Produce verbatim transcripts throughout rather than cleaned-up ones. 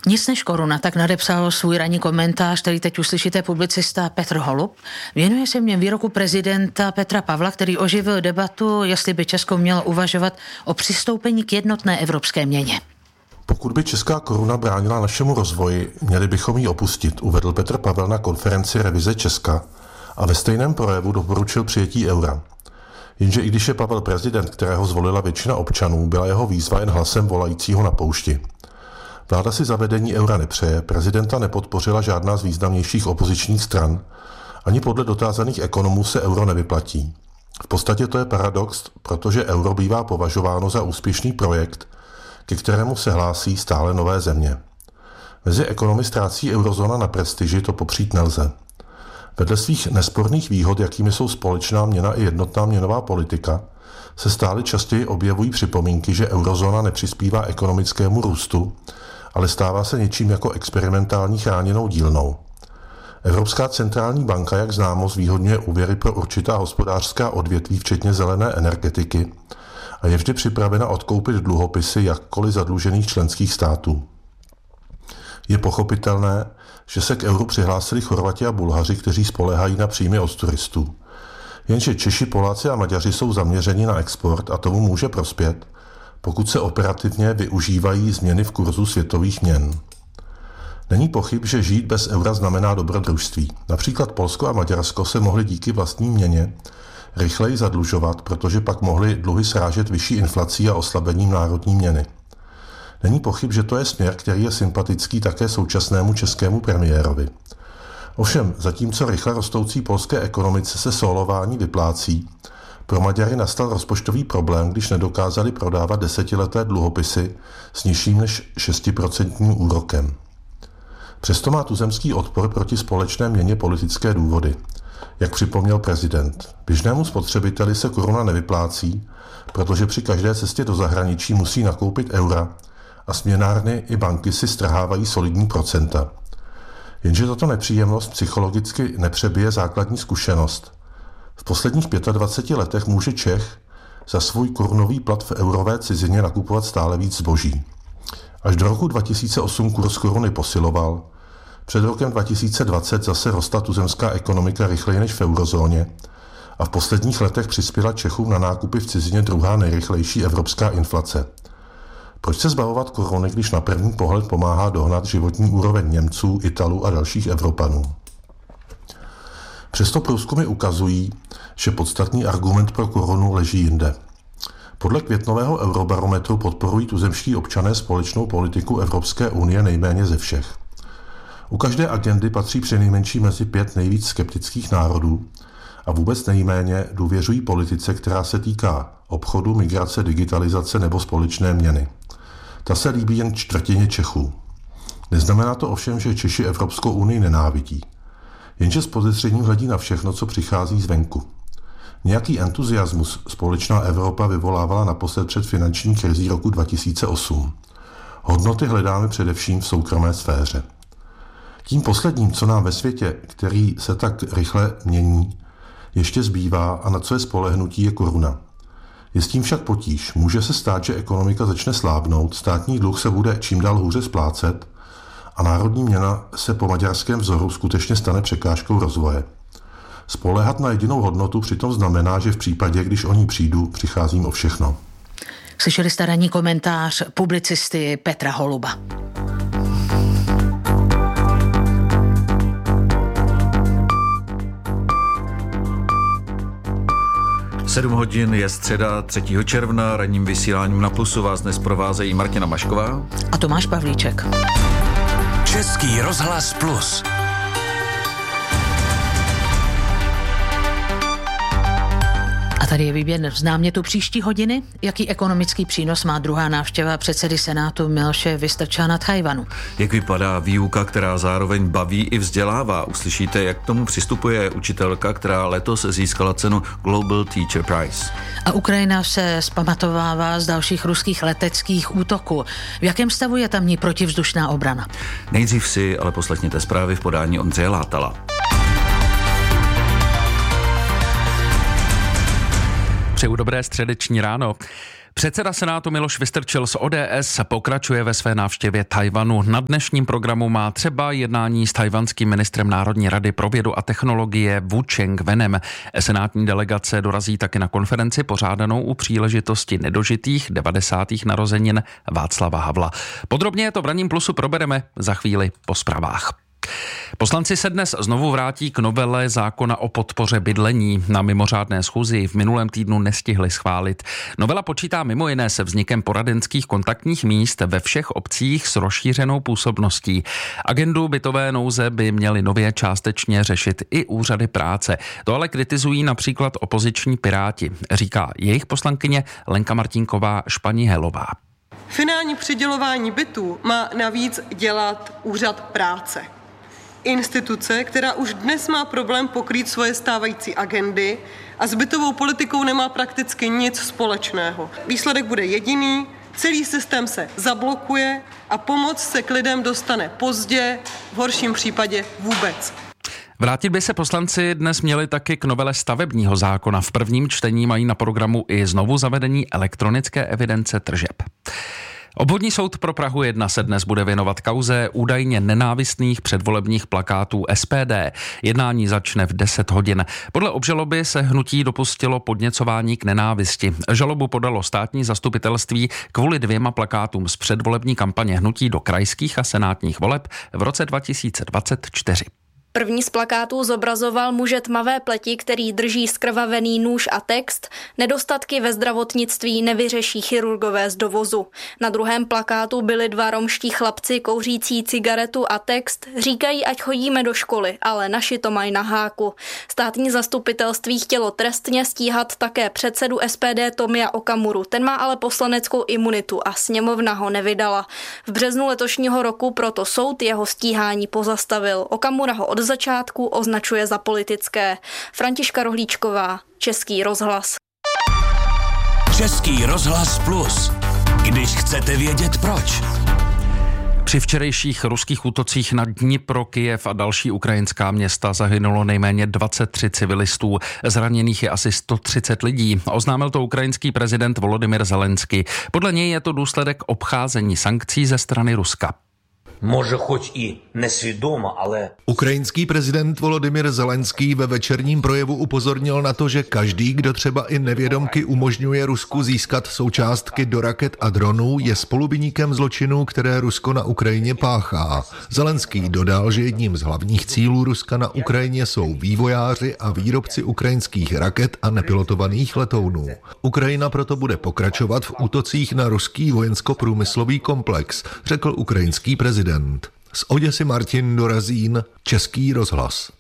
Nic než koruna, tak nadepsal svůj ranní komentář, který teď uslyšíte, publicista Petr Holub. Věnuje se mě výroku prezidenta Petra Pavla, který oživil debatu, jestli by Česko mělo uvažovat o přistoupení k jednotné evropské měně. Pokud by česká koruna bránila našemu rozvoji, měli bychom ji opustit, uvedl Petr Pavel na konferenci Revize Česka a ve stejném projevu doporučil přijetí eura. Jenže i když je Pavel prezident, kterého zvolila většina občanů, byla jeho výzva jen hlasem volajícího na poušti. Vláda si zavedení eura nepřeje, prezidenta nepodpořila žádná z významnějších opozičních stran, ani podle dotázaných ekonomů se euro nevyplatí. V podstatě to je paradox, protože euro bývá považováno za úspěšný projekt, ke kterému se hlásí stále nové země. Mezi ekonomy ztrácí eurozóna na prestiži, to popřít nelze. Vedle svých nesporných výhod, jakými jsou společná měna i jednotná měnová politika, se stále častěji objevují připomínky, že eurozóna nepřispívá ekonomickému růstu, ale stává se něčím jako experimentální chráněnou dílnou. Evropská centrální banka, jak známo, zvýhodňuje úvěry pro určitá hospodářská odvětví, včetně zelené energetiky, a je vždy připravena odkoupit dluhopisy jakkoliv zadlužených členských států. Je pochopitelné, že se k euru přihlásili Chorvati a Bulhaři, kteří spoléhají na příjmy od turistů. Jenže Češi, Poláci a Maďaři jsou zaměřeni na export a tomu může prospět, pokud se operativně využívají změny v kurzu světových měn. Není pochyb, že žít bez eura znamená dobrodružství. Například Polsko a Maďarsko se mohly díky vlastní měně rychleji zadlužovat, protože pak mohly dluhy srážet vyšší inflací a oslabením národní měny. Není pochyb, že to je směr, který je sympatický také současnému českému premiérovi. Ovšem, zatímco rychle rostoucí polské ekonomice se solování vyplácí, pro Maďary nastal rozpočtový problém, když nedokázali prodávat desetileté dluhopisy s nižším než šestiprocentním úrokem. Přesto má tuzemský odpor proti společné měně politické důvody. Jak připomněl prezident, běžnému spotřebiteli se koruna nevyplácí, protože při každé cestě do zahraničí musí nakoupit eura a směnárny i banky si strhávají solidní procenta. Jenže tato nepříjemnost psychologicky nepřebije základní zkušenost. V posledních dvaceti pěti letech může Čech za svůj korunový plat v eurové cizině nakupovat stále víc zboží. Až do roku dva tisíce osm kurz koruny posiloval, před rokem dva tisíce dvacet zase rostla tuzemská ekonomika rychleji než v eurozóně a v posledních letech přispěla Čechům na nákupy v cizině druhá nejrychlejší evropská inflace. Proč se zbavovat koruny, když na první pohled pomáhá dohnat životní úroveň Němců, Italů a dalších Evropanů? Přesto průzkumy ukazují, že podstatný argument pro korunu leží jinde. Podle květnového eurobarometru podporují tuzemští občané společnou politiku Evropské unie nejméně ze všech. U každé agendy patří přinejmenším mezi pět nejvíc skeptických národů a vůbec nejméně důvěřují politice, která se týká obchodu, migrace, digitalizace nebo společné měny. Ta se líbí jen čtvrtině Čechů. Neznamená to ovšem, že Češi Evropskou unii nenávidí. Jenže s podezřením hledí na všechno, co přichází zvenku. Nějaký entuziasmus společná Evropa vyvolávala naposled před finanční krizí roku dva tisíce osm. Hodnoty hledáme především v soukromé sféře. Tím posledním, co nám ve světě, který se tak rychle mění, ještě zbývá a na co je spolehnutí, je koruna. Je s tím však potíž. Může se stát, že ekonomika začne slábnout, státní dluh se bude čím dál hůře splácet a národní měna se po maďarském vzoru skutečně stane překážkou rozvoje. Spoléhat na jedinou hodnotu přitom znamená, že v případě, když o ní přijdu, přicházím o všechno. Slyšeli jste ranní komentář publicisty Petra Holuba. Sedm hodin je středa třetího června, ranním vysíláním na Plusu vás dnes provázejí Martina Mašková a Tomáš Pavlíček. Český rozhlas Plus. A tady je výběr z námětu příští hodiny. Jaký ekonomický přínos má druhá návštěva předsedy Senátu Miloše Vystrčila na Tchaj-wanu? Jak vypadá výuka, která zároveň baví i vzdělává? Uslyšíte, jak k tomu přistupuje učitelka, která letos získala cenu Global Teacher Prize. A Ukrajina se zpamatovává z dalších ruských leteckých útoků. V jakém stavu je tamní protivzdušná obrana? Nejdřív si ale poslechněte zprávy v podání Ondřeje Látala. Přeju dobré středeční ráno. Předseda Senátu Miloš Vystrčil z O D S pokračuje ve své návštěvě Tchaj-wanu. Na dnešním programu má třeba jednání s tchaj-wanským ministrem Národní rady pro vědu a technologie Wu Cheng-wenem. Senátní delegace dorazí taky na konferenci pořádanou u příležitosti nedožitých devadesátých narozenin Václava Havla. Podrobně to v Ranním plusu probereme za chvíli po zprávách. Poslanci se dnes znovu vrátí k novele zákona o podpoře bydlení. Na mimořádné schůzi v minulém týdnu nestihli schválit. Novela počítá mimo jiné se vznikem poradenských kontaktních míst ve všech obcích s rozšířenou působností. Agendu bytové nouze by měly nově částečně řešit i úřady práce. To ale kritizují například opoziční Piráti, říká jejich poslankyně Lenka Martinková Španí-Helová. Finální přidělování bytů má navíc dělat úřad práce. Instituce, která už dnes má problém pokrýt svoje stávající agendy a s bytovou politikou nemá prakticky nic společného. Výsledek bude jediný, celý systém se zablokuje a pomoc se k lidem dostane pozdě, v horším případě vůbec. Vrátit by se poslanci dnes měli taky k novele stavebního zákona. V prvním čtení mají na programu i znovu zavedení elektronické evidence tržeb. Obvodní soud pro Prahu jedna se dnes bude věnovat kauze údajně nenávistných předvolebních plakátů S P D. Jednání začne v deset hodin. Podle obžaloby se hnutí dopustilo podněcování k nenávisti. Žalobu podalo státní zastupitelství kvůli dvěma plakátům z předvolební kampaně hnutí do krajských a senátních voleb v roce dva tisíce dvacet čtyři. První z plakátů zobrazoval muže tmavé pleti, který drží zkrvavený nůž a text: nedostatky ve zdravotnictví nevyřeší chirurgové z dovozu. Na druhém plakátu byli dva romští chlapci kouřící cigaretu a text: říkají, ať chodíme do školy, ale naši to mají na háku. Státní zastupitelství chtělo trestně stíhat také předsedu S P D Tomia Okamuru. Ten má ale poslaneckou imunitu a sněmovna ho nevydala. V březnu letošního roku proto soud jeho stíhání pozastavil. Okamura ho od začátku označuje za politické. Františka Rohlíčková, Český rozhlas. Český rozhlas plus. Když chcete vědět proč. Při včerejších ruských útocích na Dnipro, Kyjev a další ukrajinská města zahynulo nejméně dvacet tři civilistů. Zraněných je asi sto třicet lidí. Oznámil to ukrajinský prezident Volodymyr Zelenský. Podle něj je to důsledek obcházení sankcí ze strany Ruska. Може, хоч і несвідомо, але... Ukrajinský prezident Volodymyr Zelenský ve večerním projevu upozornil na to, že každý, kdo třeba i nevědomky umožňuje Rusku získat součástky do raket a dronů, je spoluviníkem zločinů, které Rusko na Ukrajině páchá. Zelenský dodal, že jedním z hlavních cílů Ruska na Ukrajině jsou vývojáři a výrobci ukrajinských raket a nepilotovaných letounů. Ukrajina proto bude pokračovat v útocích na ruský vojensko-průmyslový komplex, řekl ukrajinský prezident. Z Oděsy Martin Dorazín, Český rozhlas.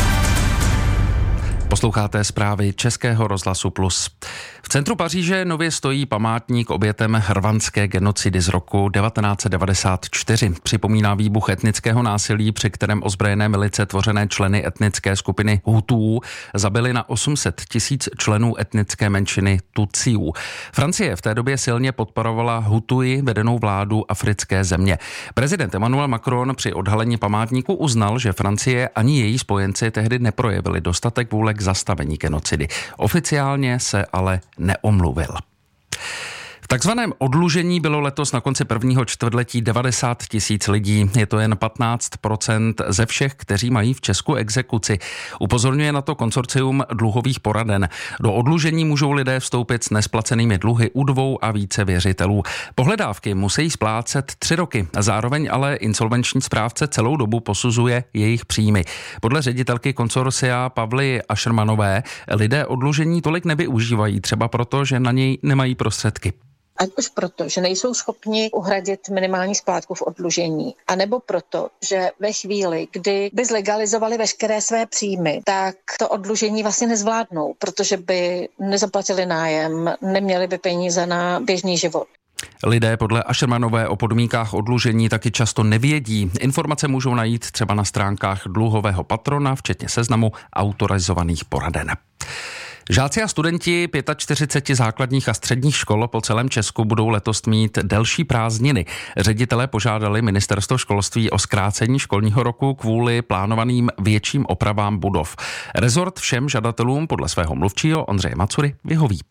Posloucháte zprávy Českého rozhlasu Plus. V centru Paříže nově stojí památník obětem rwandské genocidy z roku devatenáct set devadesát čtyři. Připomíná výbuch etnického násilí, při kterém ozbrojené milice tvořené členy etnické skupiny Hutů zabili na osm set tisíc členů etnické menšiny Tutsiů. Francie v té době silně podporovala Hutuji vedenou vládu africké země. Prezident Emmanuel Macron při odhalení památníku uznal, že Francie ani její spojenci tehdy neprojevili dostatek vůle k zastavení genocidy. Oficiálně se ale neomluvil. V takzvaném odlužení bylo letos na konci prvního čtvrtletí devadesát tisíc lidí. Je to jen patnáct procent ze všech, kteří mají v Česku exekuci. Upozorňuje na to konsorcium dluhových poraden. Do odlužení můžou lidé vstoupit s nesplacenými dluhy u dvou a více věřitelů. Pohledávky musí splácet tři roky. Zároveň ale insolvenční správce celou dobu posuzuje jejich příjmy. Podle ředitelky konsorcia Pavly Ašermanové lidé odlužení tolik nevyužívají, třeba proto, že na něj nemají prostředky. Ať už proto, že nejsou schopni uhradit minimální splátku v odlužení, anebo proto, že ve chvíli, kdy by zlegalizovali veškeré své příjmy, tak to odlužení vlastně nezvládnou, protože by nezaplatili nájem, neměli by peníze na běžný život. Lidé podle Ašermanové o podmínkách odlužení taky často nevědí. Informace můžou najít třeba na stránkách dluhového patrona, včetně seznamu autorizovaných poraden. Žáci a studenti čtyřiceti pěti základních a středních škol po celém Česku budou letos mít delší prázdniny. Ředitelé požádali ministerstvo školství o zkrácení školního roku kvůli plánovaným větším opravám budov. Rezort všem žadatelům podle svého mluvčího Ondřeje Macury vyhoví.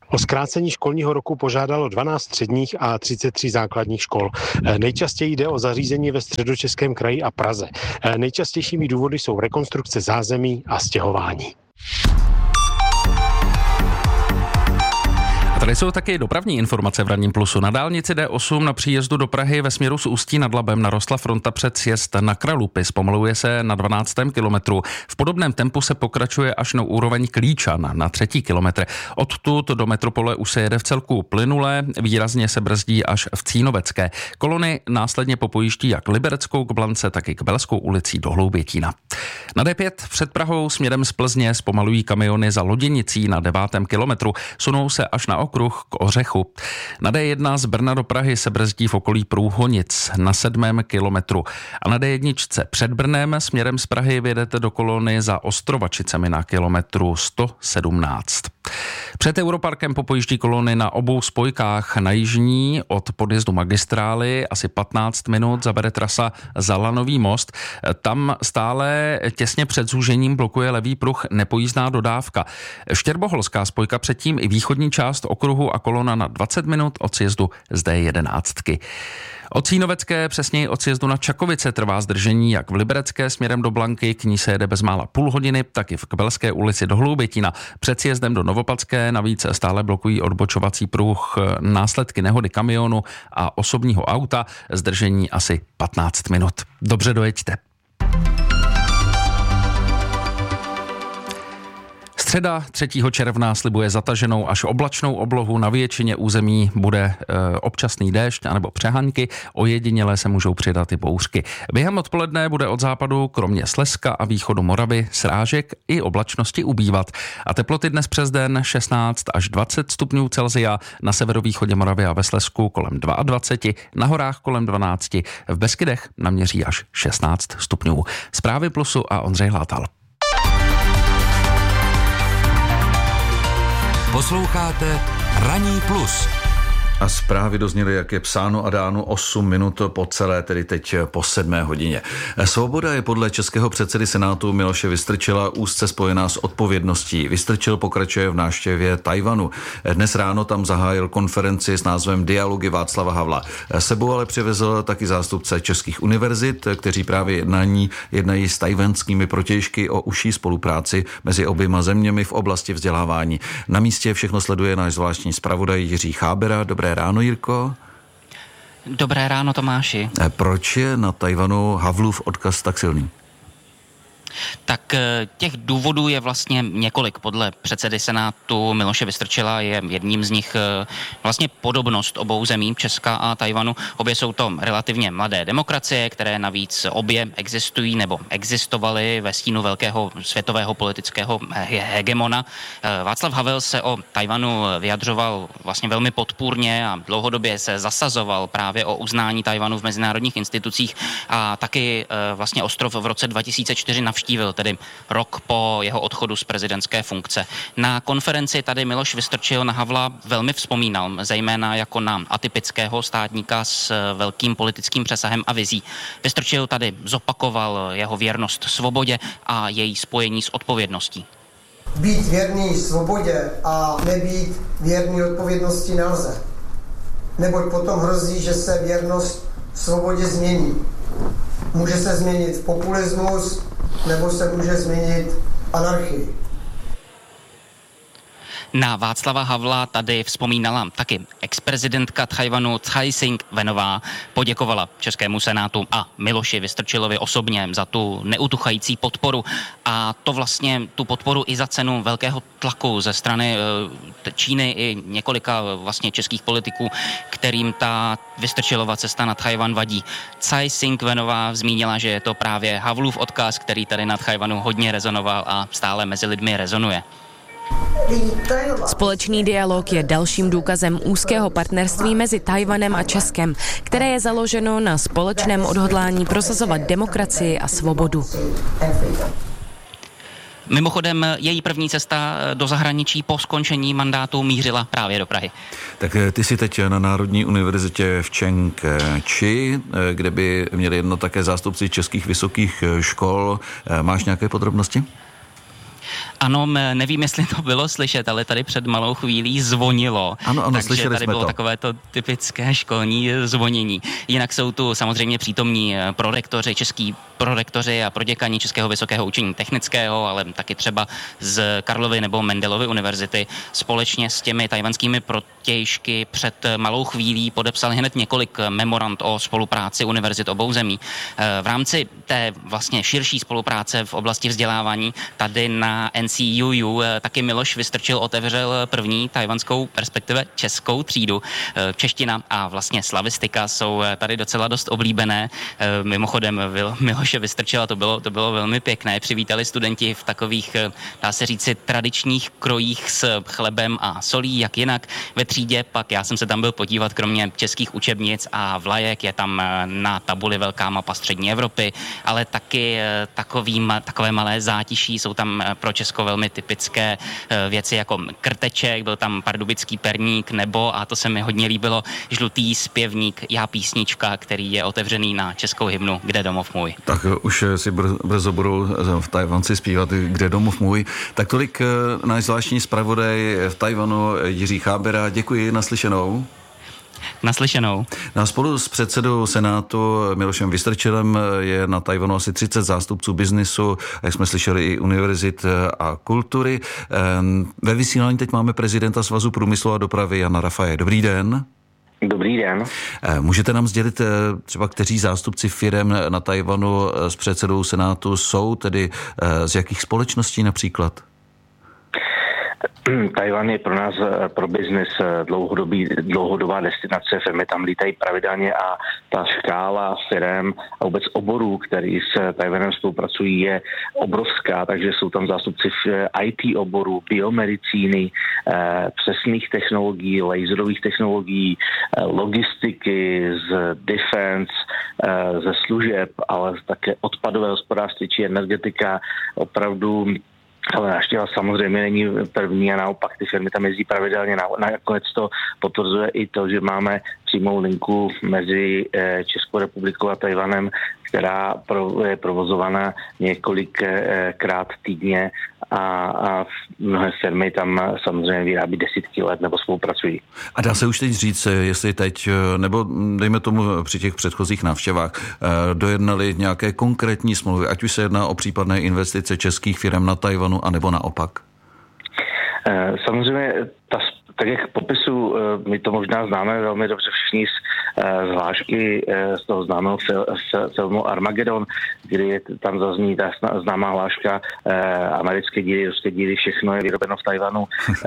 O zkrácení školního roku požádalo dvanáct středních a třicet tři základních škol. Nejčastěji jde o zařízení ve Středočeském kraji a Praze. Nejčastějšími důvody jsou rekonstrukce zázemí a stěhování. Tady jsou taky dopravní informace v Ranním plusu. Na dálnici D osm na příjezdu do Prahy ve směru z Ústí nad Labem narostla fronta před sjezd na Kralupy. Zpomaluje se na dvanáctém kilometru. V podobném tempu se pokračuje až na úroveň Klíčan na třetí kilometr. Odtud do metropole už se jede v celku plynule, výrazně se brzdí až v Cínovecké. Kolony následně popojíždí jak Libereckou k Blance, tak i k Belskou ulicí do Hloubětína. Na D pět před Prahou směrem z Plzně zpomalují kamiony za Loděnicí na devátém kilometru. Sunou se až na okruh k Ořechu. Na D jedna z Brna do Prahy se brzdí v okolí Průhonic na sedmém kilometru. A na D jedna před Brnem směrem z Prahy vyjedete do kolony za Ostrovačicemi na kilometru sto sedmnáct. Před Europarkem popojíždí kolony na obou spojkách. Na jižní od podjezdu magistrály asi patnáct minut zabere trasa za Lanový most. Tam stále těsně před zúžením blokuje levý pruh nepojízdná dodávka. Štěrboholská spojka předtím i východní část okruhu a kolona na dvacet minut od sjezdu z D jedenáct. Od Cínovecké, přesněji od sjezdu na Čakovice, trvá zdržení jak v Liberecké směrem do Blanky, k ní se jede bezmála půl hodiny, tak i v Kbelské ulici do Hloubětína. Před sjezdem do Novopalské navíc stále blokují odbočovací pruh následky nehody kamionu a osobního auta, zdržení asi patnáct minut. Dobře dojeďte. Středa třetího června slibuje zataženou až oblačnou oblohu, na většině území bude e, občasný déšť anebo přehanky, ojedinělé se můžou přidat i bouřky. Během odpoledne bude od západu kromě Slezska a východu Moravy srážek i oblačnosti ubývat a teploty dnes přes den šestnáct až dvacet stupňů Celsia, na severovýchodě Moravy a ve Slezsku kolem dvacet dva, na horách kolem dvanáct, v Beskydech naměří až šestnáct stupňů. Zprávy Plusu a Ondřej Hlátal. Posloucháte Ranní plus. A zprávy dozněly, jak je psáno a dáno osm minut po celé, tedy teď po sedmé hodině. Svoboda je podle českého předsedy Senátu Miloše Vystrčila úzce spojená s odpovědností. Vystrčil pokračuje v návštěvě Tajvanu. Dnes ráno tam zahájil konferenci s názvem Dialogy Václava Havla. Sebou ale přivezl taky zástupce českých univerzit, kteří právě jednání jednají s tajvanskými protějšky o užší spolupráci mezi oběma zeměmi v oblasti vzdělávání. Na místě všechno sleduje náš zvláštní zpravodaj Jiří Chábera. Dobré ráno, Jirko. Dobré ráno, Tomáši. Proč je na Tajvanu Havlův odkaz tak silný? Tak těch důvodů je vlastně několik. Podle předsedy Senátu Miloše Vystrčila je jedním z nich vlastně podobnost obou zemí, Česka a Tajvanu. Obě jsou to relativně mladé demokracie, které navíc obě existují nebo existovaly ve stínu velkého světového politického hegemona. Václav Havel se o Tajvanu vyjadřoval vlastně velmi podpůrně a dlouhodobě se zasazoval právě o uznání Tajvanu v mezinárodních institucích a taky vlastně ostrov v roce dva tisíce čtyři navštívil, tedy rok po jeho odchodu z prezidentské funkce. Na konferenci tady Miloš Vystrčil na Havla velmi vzpomínal, zejména jako na atypického státníka s velkým politickým přesahem a vizí. Vystrčil tady zopakoval jeho věrnost svobodě a její spojení s odpovědností. Být věrný svobodě a nebýt věrný odpovědnosti nelze. Neboť potom hrozí, že se věrnost svobodě změní. Může se změnit v populismus, nebo se může změnit anarchii. Na Václava Havla tady vzpomínala taky ex-prezidentka Tajvanu Tsai Ing-wenová, poděkovala Českému senátu a Miloši Vystrčilovi osobně za tu neutuchající podporu a to vlastně tu podporu i za cenu velkého tlaku ze strany Číny i několika vlastně českých politiků, kterým ta Vystrčilova cesta na Tajvan vadí. Tsai Ing-wenová zmínila, že je to právě Havlův odkaz, který tady na Tajvanu hodně rezonoval a stále mezi lidmi rezonuje. Společný dialog je dalším důkazem úzkého partnerství mezi Tajvanem a Českem, které je založeno na společném odhodlání prosazovat demokracii a svobodu. Mimochodem, její první cesta do zahraničí po skončení mandátu mířila právě do Prahy. Tak ty jsi teď na Národní univerzitě v Čengči, kde by měli jedno také zástupci českých vysokých škol. Máš nějaké podrobnosti? Ano, nevím, jestli to bylo slyšet, ale tady před malou chvílí zvonilo. Ano, ano, takže tady bylo to. takové to typické školní zvonění. Jinak jsou tu samozřejmě přítomní prorektoři, český prorektoři a proděkani Českého vysokého učení technického, ale taky třeba z Karlovy nebo Mendelovy univerzity. Společně s těmi tajvanskými protějšky před malou chvílí podepsali hned několik memorand o spolupráci univerzit obou zemí. V rámci té vlastně širší spolupráce v oblasti vzdělávání tady na N C U U taky Miloš Vystrčil otevřel první tajvanskou, respektive českou třídu. Čeština a vlastně slavistika jsou tady docela dost oblíbené. Mimochodem Miloše Vystrčila, to bylo, to bylo velmi pěkné. Přivítali studenti v takových, dá se říci, tradičních krojích s chlebem a solí, jak jinak. Ve třídě pak já jsem se tam byl podívat, kromě českých učebnic a vlajek, je tam na tabuli velká mapa střední Evropy, ale taky takový, takové malé zátiší, jsou tam pro Česko velmi typické věci jako krteček, byl tam pardubický perník nebo, a to se mi hodně líbilo, žlutý zpěvník Já písnička, který je otevřený na českou hymnu Kde domov můj. Tak už si brzo budou v Tajvanci zpívat Kde domov můj. Tak tolik náš zvláštní zpravodaj v Tajvanu Jiří Chábera. Děkuji, naslyšenou. Naslyšenou. Na spolu s předsedou Senátu Milošem Vystrčilem je na Tajvanu asi třicet zástupců biznisu, jak jsme slyšeli, i univerzit a kultury. Ve vysílání teď máme prezidenta Svazu průmyslu a dopravy Jana Rafaje. Dobrý den. Dobrý den. Můžete nám sdělit třeba, kteří zástupci firem na Tajvanu s předsedou Senátu jsou, tedy z jakých společností například? Tajvan je pro nás, pro biznis, dlouhodobý, dlouhodobá destinace. Firmy tam lítají pravidelně a ta škála firem a vůbec oborů, který s Tajvanem spolupracují, je obrovská, takže jsou tam zástupci I T oborů, biomedicíny, přesných technologií, laserových technologií, logistiky, z defense, ze služeb, ale také odpadové hospodářství či energetika. Opravdu ale návštěva samozřejmě není první a naopak ty firmy tam jezdí pravidelně. Nakonec to potvrzuje i to, že máme přímou linku mezi Českou republikou a Tajvanem, která je provozovaná několikrát týdně a, a mnohé firmy tam samozřejmě vyrábí desítky let nebo spolupracují. A dá se už teď říct, jestli teď, nebo dejme tomu při těch předchozích návštěvách, dojednali nějaké konkrétní smlouvy, ať už se jedná o případné investice českých firm na Tajvanu, anebo naopak? Samozřejmě ta tak jak popisu, my to možná známe velmi dobře všichni z hlášky z toho známého filmu Armageddon, kdy tam zazní ta známá hláška americké díly, ruské díly, všechno je vyrobeno v Tajvanu.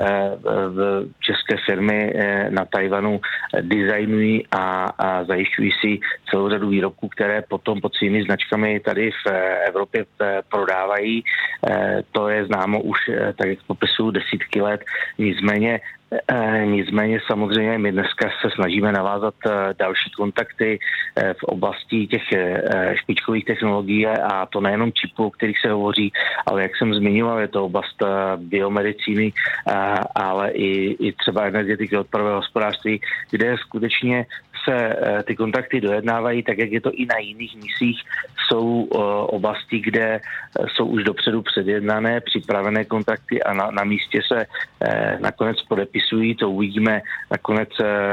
V české firmy na Tajvanu designují a, a zajišťují si celou řadu výrobků, které potom pod svými značkami tady v Evropě prodávají. To je známo už, tak jak popisu, desítky let. Nicméně Nicméně samozřejmě my dneska se snažíme navázat další kontakty v oblasti těch špičkových technologií a to nejenom čipů, o kterých se hovoří, ale jak jsem zmiňoval, je to oblast biomedicíny, ale i, i třeba energetiky, odpadového hospodářství, kde skutečně se ty kontakty dojednávají, tak jak je to i na jiných misích, jsou oblasti, kde jsou už dopředu předjednané, připravené kontakty a na, na místě se nakonec podepisují. To uvidíme nakonec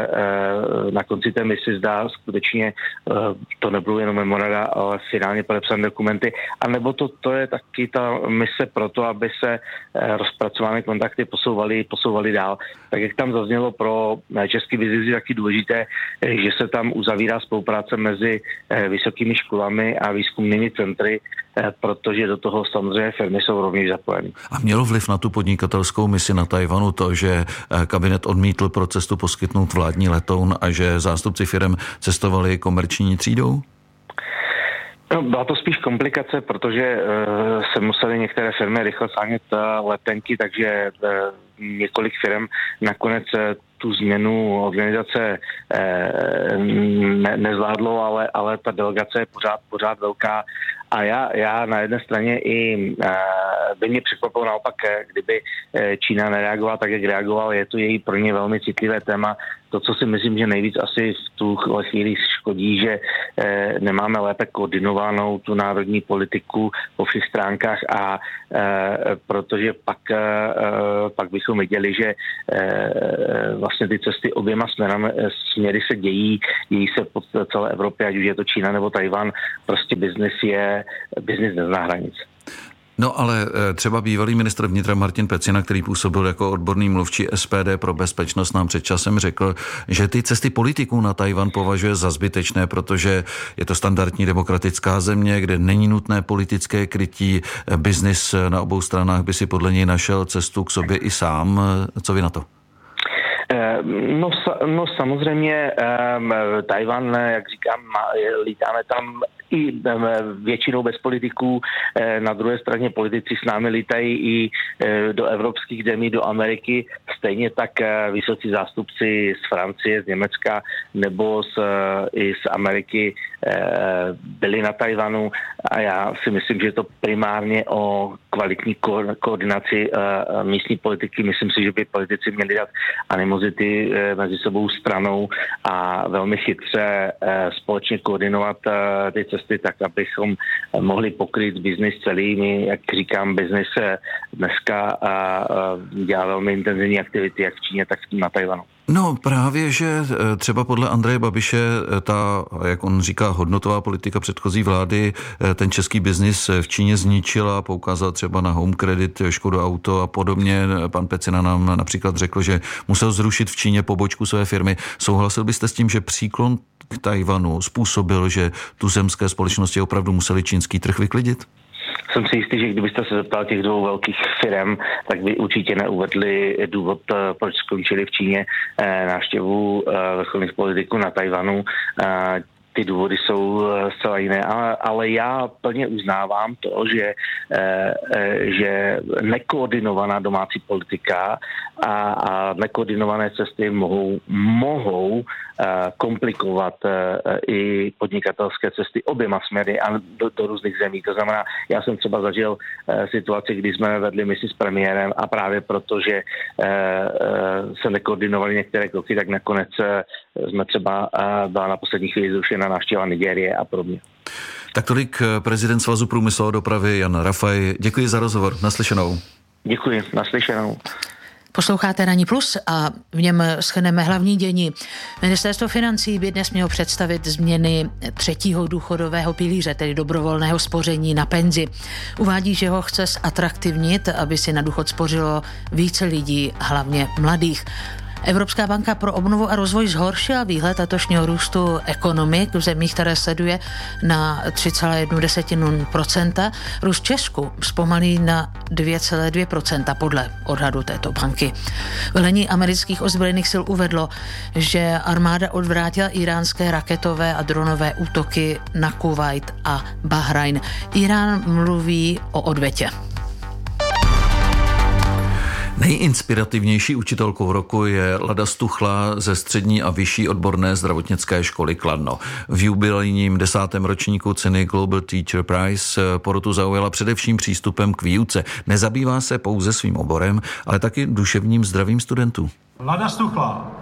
na konci té mise, zdá skutečně to nebudou jenom memoranda, ale finálně podepsané dokumenty. A nebo to, to je taky ta mise proto, aby se rozpracované kontakty posouvaly, posouvaly dál. Tak jak tam zaznělo pro český biznis, je taky důležité, že se tam uzavírá spolupráce mezi vysokými školami a výzkumnými centry, protože do toho samozřejmě firmy jsou rovněž zapojeny. A mělo vliv na tu podnikatelskou misi na Tajvanu to, že kabinet odmítl pro cestu poskytnout vládní letoun a že zástupci firem cestovali komerční třídou? No, byla to spíš komplikace, protože uh, se museli některé firmy rychle sáhnět uh, letenky, takže uh, několik firm nakonec uh, tu změnu organizace uh, ne, nezvládlo, ale, ale ta delegace je pořád, pořád velká. A já, já na jedné straně i uh, by mě překvapilo naopak, kdyby Čína nereagovala tak, jak reagoval. Je to její pro ně velmi citlivé téma. to, co si myslím, že nejvíc asi v tu chvíli škodí, že nemáme lépe koordinovanou tu národní politiku po všech stránkách a protože pak, pak bychom viděli, že vlastně ty cesty oběma směrami, směry se dějí, dějí se po celé Evropě, ať už je to Čína nebo Tajvan, prostě biznis je, biznis nezná hranic. No ale třeba bývalý ministr vnitra Martin Pecina, který působil jako odborný mluvčí S P D pro bezpečnost, nám před časem řekl, že ty cesty politiků na Tajvan považuje za zbytečné, protože je to standardní demokratická země, kde není nutné politické krytí, biznis na obou stranách by si podle něj našel cestu k sobě i sám. Co vy na to? No, no samozřejmě Tajvan, jak říkám, lítáme tam i většinou bez politiků. Na druhé straně politici s námi lítají i do evropských zemí, do Ameriky. Stejně tak vysocí zástupci z Francie, z Německa nebo z, i z Ameriky byli na Tajvanu a já si myslím, že je to primárně o kvalitní ko- koordinaci místní politiky. Myslím si, že by politici měli dát animozity mezi sebou stranou a velmi chytře společně koordinovat ty cesty tak, abychom mohli pokryt biznis celý. My, jak říkám, biznis dneska dělá velmi intenzivní aktivity jak v Číně, tak na Tajvanu. No právě, že třeba podle Andreje Babiše ta, jak on říká, hodnotová politika předchozí vlády ten český biznis v Číně zničila, poukázal třeba na Home Credit, Škoda Auto a podobně. Pan Pecina nám například řekl, že musel zrušit v Číně pobočku své firmy. Souhlasil byste s tím, že příklon k Tajvanu způsobil, že tuzemské společnosti opravdu museli čínský trh vyklidit? Jsem si jistý, že kdybyste se zeptal těch dvou velkých firm, tak by určitě neuvedli důvod, proč skončili v Číně návštěvu vrcholných politiků na Tajvanu. Ty důvody jsou zcela jiné, ale, ale já plně uznávám to, že, že nekoordinovaná domácí politika a, a nekoordinované cesty mohou, mohou komplikovat i podnikatelské cesty oběma směry a do, do různých zemí. To znamená, já jsem třeba zažil situaci, kdy jsme vedli misi s premiérem a právě proto, že se nekoordinovaly některé kroky, tak nakonec jsme třeba byla na poslední chvíli zrušena návštěva Nigérie a podobně. Tak tolik prezident Svazu průmyslu a dopravy Jan Rafaj. Děkuji za rozhovor. Naslyšenou. Děkuji. Naslyšenou. Posloucháte Ranní plus a v něm shrneme hlavní dění. Ministerstvo financí by dnes mělo představit změny třetího důchodového pilíře, tedy dobrovolného spoření na penzi. Uvádí, že ho chce zatraktivnit, aby si na důchod spořilo více lidí, hlavně mladých. Evropská banka pro obnovu a rozvoj zhoršila výhled letošního růstu ekonomik v zemích, které sleduje, na tři celá jedna procenta. Růst Česku zpomalí na dvě celá dvě procenta podle odhadu této banky. Velení amerických ozbrojených sil uvedlo, že armáda odvrátila iránské raketové a dronové útoky na Kuvajt a Bahrajn. Irán mluví o odvetě. Nejinspirativnější učitelkou roku je Lada Stuchlá ze střední a vyšší odborné zdravotnické školy Kladno. V jubilejním desátém ročníku ceny Global Teacher Prize porotu zaujala především přístupem k výuce. Nezabývá se pouze svým oborem, ale taky duševním zdravím studentů. Lada Stuchlá.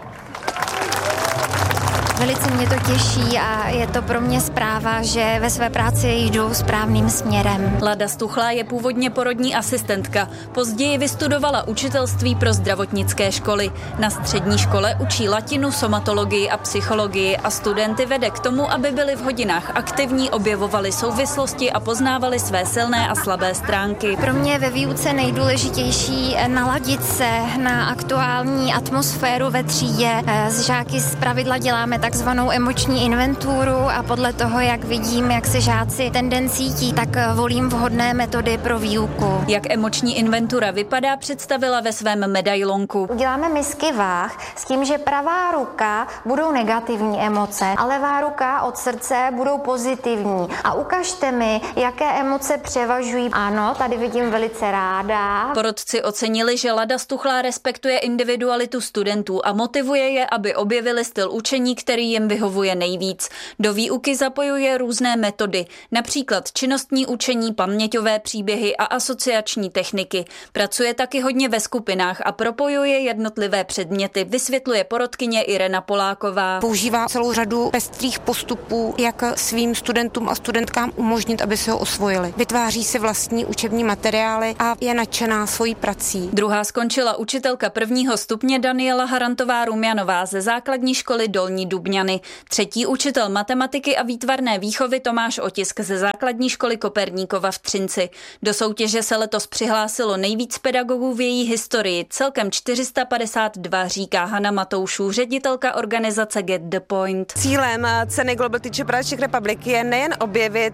Velice mě to těší a je to pro mě zpráva, že ve své práci jdou správným směrem. Lada Stuchlá je původně porodní asistentka. Později vystudovala učitelství pro zdravotnické školy. Na střední škole učí latinu, somatologii a psychologii a studenty vede k tomu, aby byli v hodinách aktivní, objevovali souvislosti a poznávali své silné a slabé stránky. Pro mě je ve výuce nejdůležitější naladit se na aktuální atmosféru ve třídě. S žáky zpravidla děláme takzvanou emoční inventuru a podle toho, jak vidím, jak se žáci ten den cítí, tak volím vhodné metody pro výuku. Jak emoční inventura vypadá, představila ve svém medailonku. Uděláme misky váh s tím, že pravá ruka budou negativní emoce a levá ruka od srdce budou pozitivní. A ukažte mi, jaké emoce převažují. Ano, tady vidím velice ráda. Porodci ocenili, že Lada Stuchlá respektuje individualitu studentů a motivuje je, aby objevili styl učení, který který jim vyhovuje nejvíc. Do výuky zapojuje různé metody, například činnostní učení, paměťové příběhy a asociační techniky. Pracuje taky hodně ve skupinách a propojuje jednotlivé předměty, vysvětluje porodkyně Irena Poláková. Používá celou řadu pestrých postupů, jak svým studentům a studentkám umožnit, aby se ho osvojili. Vytváří si vlastní učební materiály a je nadšená svojí prací. Druhá skončila učitelka prvního stupně Daniela Harantová-Rumjanová ze základní školy Dolní Dubňany. Třetí učitel matematiky a výtvarné výchovy Tomáš Otisk ze základní školy Koperníkova v Třinci. Do soutěže se letos přihlásilo nejvíc pedagogů v její historii, celkem čtyři sta padesát dva, říká Hana Matoušů, ředitelka organizace Get the Point. Cílem ceny Global Teacher Prize Czech Republic je nejen objevit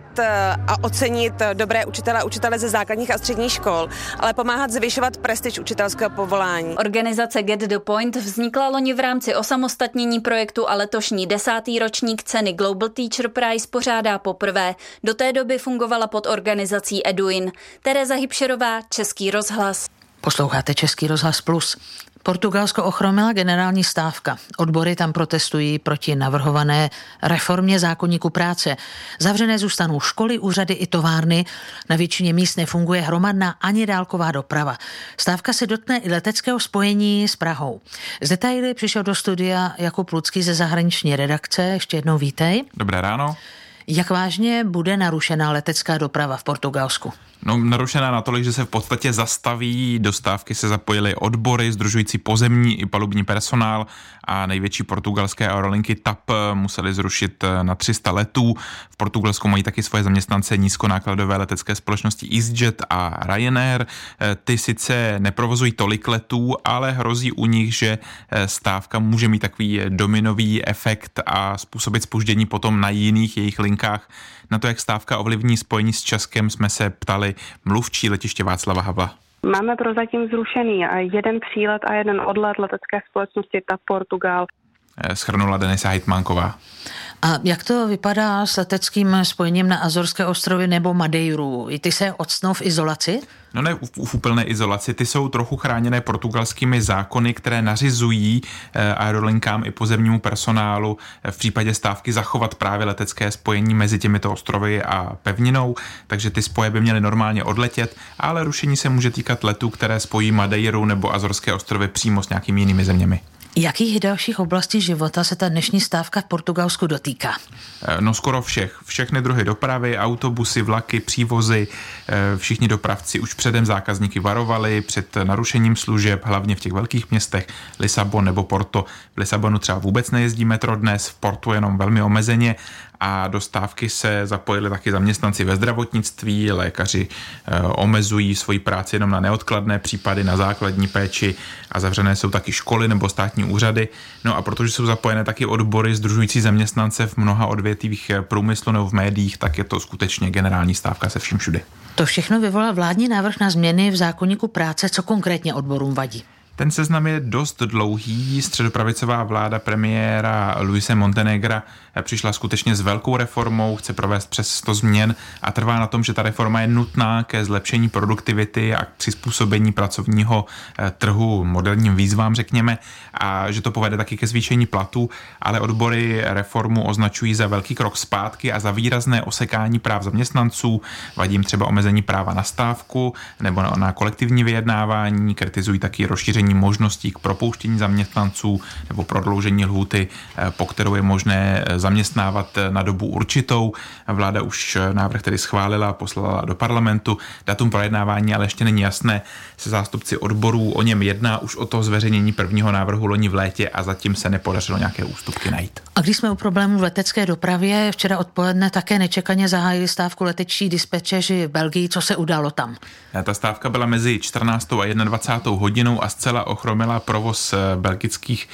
a ocenit dobré učitele a učitele ze základních a středních škol, ale pomáhat zvyšovat prestiž učitelského povolání. Organizace Get the Point vznikla loni v rámci osamostatnění projektu a letošní desátý ročník ceny Global Teacher Prize pořádá poprvé. Do té doby fungovala pod organizací Eduin. Tereza Hybšerová, Český rozhlas. Posloucháte Český rozhlas Plus. Portugalsko ochromila generální stávka. Odbory tam protestují proti navrhované reformě zákoníku práce. Zavřené zůstanou školy, úřady i továrny. Na většině míst nefunguje hromadná ani dálková doprava. Stávka se dotkne i leteckého spojení s Prahou. Z detaily přišel do studia Jakub Lucký ze zahraniční redakce. Ještě jednou vítej. Dobré ráno. Jak vážně bude narušená letecká doprava v Portugalsku? No, narušená natolik, že se v podstatě zastaví, do stávky se zapojily odbory, sdružující pozemní i palubní personál a největší portugalské aerolinky T A P museli zrušit na tři sta letů. V Portugalsku mají taky svoje zaměstnance nízkonákladové letecké společnosti EasyJet a Ryanair. Ty sice neprovozují tolik letů, ale hrozí u nich, že stávka může mít takový dominový efekt a způsobit zpoždění potom na jiných jejich linkách. Na to, jak stávka ovlivní spojení s Českem, jsme se ptali mluvčí letiště Václava Havla. Máme prozatím zrušený jeden přílet a jeden odlet letecké společnosti T A P Portugal. Shrnula Denisa Hejtmánková. A jak to vypadá s leteckým spojením na Azorské ostrovy nebo Madeiru? I ty se octnou v izolaci? No ne v, v úplné izolaci, ty jsou trochu chráněné portugalskými zákony, které nařizují eh, aerolinkám i pozemnímu personálu eh, v případě stávky zachovat právě letecké spojení mezi těmito ostrovy a pevninou, takže ty spoje by měly normálně odletět, ale rušení se může týkat letů, které spojí Madeiru nebo Azorské ostrovy přímo s nějakými jinými zeměmi. Jakých dalších oblastí života se ta dnešní stávka v Portugalsku dotýká? No skoro všech. Všechny druhy dopravy, autobusy, vlaky, přívozy, všichni dopravci už předem zákazníky varovali před narušením služeb, hlavně v těch velkých městech Lisabon nebo Porto. V Lisabonu třeba vůbec nejezdí metro dnes, v Portu jenom velmi omezeně a do stávky se zapojili taky zaměstnanci ve zdravotnictví, lékaři e, omezují svoji práci jenom na neodkladné případy, na základní péči a zavřené jsou taky školy nebo státní úřady. No a protože jsou zapojené taky odbory sdružující zaměstnance v mnoha odvětvích průmyslu nebo v médiích, tak je to skutečně generální stávka se vším všude. To všechno vyvolal vládní návrh na změny v zákoníku práce, co konkrétně odborům vadí? Ten seznam je dost dlouhý. Středopravicová vláda premiéra Luise Montenegra přišla skutečně s velkou reformou, chce provést přes sto změn a trvá na tom, že ta reforma je nutná ke zlepšení produktivity a k přizpůsobení pracovního trhu moderním výzvám, řekněme, a že to povede taky ke zvýšení platů, ale odbory reformu označují za velký krok zpátky a za výrazné osekání práv zaměstnanců. Vadí jim třeba omezení práva na stávku nebo na kolektivní vyjednávání, kritizují taky rozšíření možností k propouštění zaměstnanců nebo prodloužení lhůty, po kterou je možné zaměstnávat na dobu určitou. Vláda už návrh tedy schválila a poslala do parlamentu. Datum projednávání ale ještě není jasné. Se zástupci odborů o něm jedná už o to zveřejnění prvního návrhu loni v létě a zatím se nepodařilo nějaké ústupky najít. A když jsme u problémů v letecké dopravě, včera odpoledne také nečekaně zahájili stávku letečtí dispečeři v Belgii. Co se udalo tam? Ta stávka byla mezi čtrnáctou a dvacátou jednou hodinou a zcela ochromila provoz belgických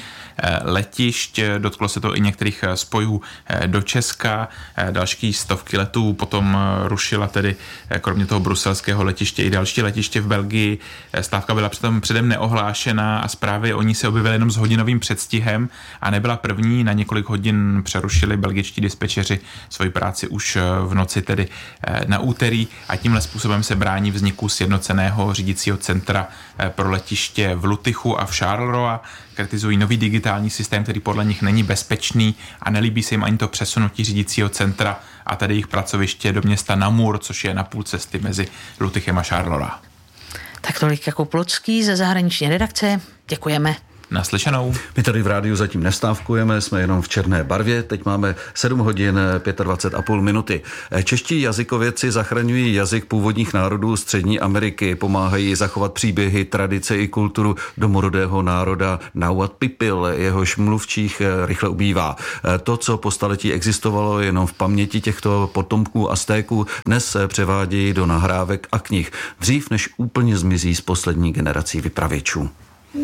letišť. Dotklo se to i některých spojů do Česka. Další stovky letů potom rušila tedy kromě toho bruselského letiště i další letiště v Belgii. Stávka byla přitom předem neohlášená a zprávy o ní se objevily jenom s hodinovým předstihem a nebyla první. Na několik hodin přerušili belgičtí dispečeři svoji práci už v noci, tedy na úterý, a tímhle způsobem se brání vzniku sjednoceného řídícího centra pro letiště v Lutychu a v Charleroi. Kritizují nový digitální systém, který podle nich není bezpečný a nelíbí se jim ani to přesunutí řídícího centra a tedy jejich pracoviště do města Namur, což je na půl cesty mezi Lutychem a Charleroi. Tak tolik jako Plocký ze zahraniční redakce. Děkujeme. Naslyšenou. My tady v rádiu zatím nestávkujeme, jsme jenom v černé barvě, teď máme sedm hodin dvacet pět a půl minuty. Čeští jazykovědci zachraňují jazyk původních národů Střední Ameriky, pomáhají zachovat příběhy, tradice i kulturu domorodého národa Nahuatl Pipil, jehož mluvčích rychle ubývá. To, co po staletí existovalo jenom v paměti těchto potomků Aztéků, dnes se převádějí do nahrávek a knih, dřív než úplně zmizí z poslední generací vypravěčů.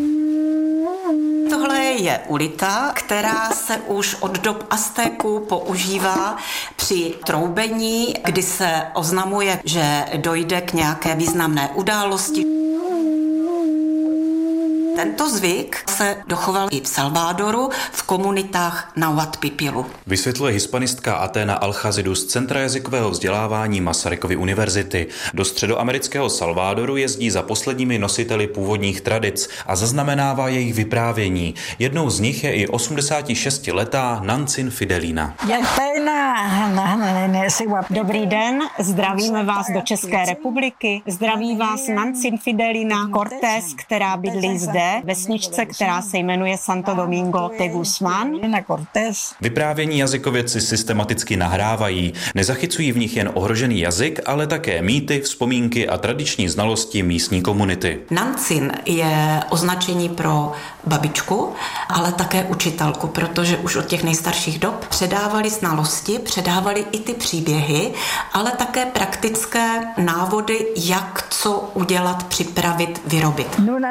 Tohle je ulita, která se už od dob Aztéků používá při troubení, kdy se oznamuje, že dojde k nějaké významné události. Tento zvyk se dochoval i v Salvadoru v komunitách Nahuatl Pipilu. Vysvětluje hispanistka Aténa Alchazidu z Centra jazykového vzdělávání Masarykovy univerzity. Do středoamerického Salvadoru jezdí za posledními nositeli původních tradic a zaznamenává jejich vyprávění. Jednou z nich je i osmdesátišestiletá Nancin Fidelina. Dobrý den, zdravíme vás do České republiky. Zdraví vás Nancin Fidelina Cortés, která bydlí zde, vesničce, která se jmenuje Santo Domingo de Guzmán. Vyprávění jazykovědci systematicky nahrávají. Nezachycují v nich jen ohrožený jazyk, ale také mýty, vzpomínky a tradiční znalosti místní komunity. Nancin je označení pro babičku, ale také učitelku, protože už od těch nejstarších dob předávali znalosti, předávali i ty příběhy, ale také praktické návody, jak co udělat, připravit, vyrobit.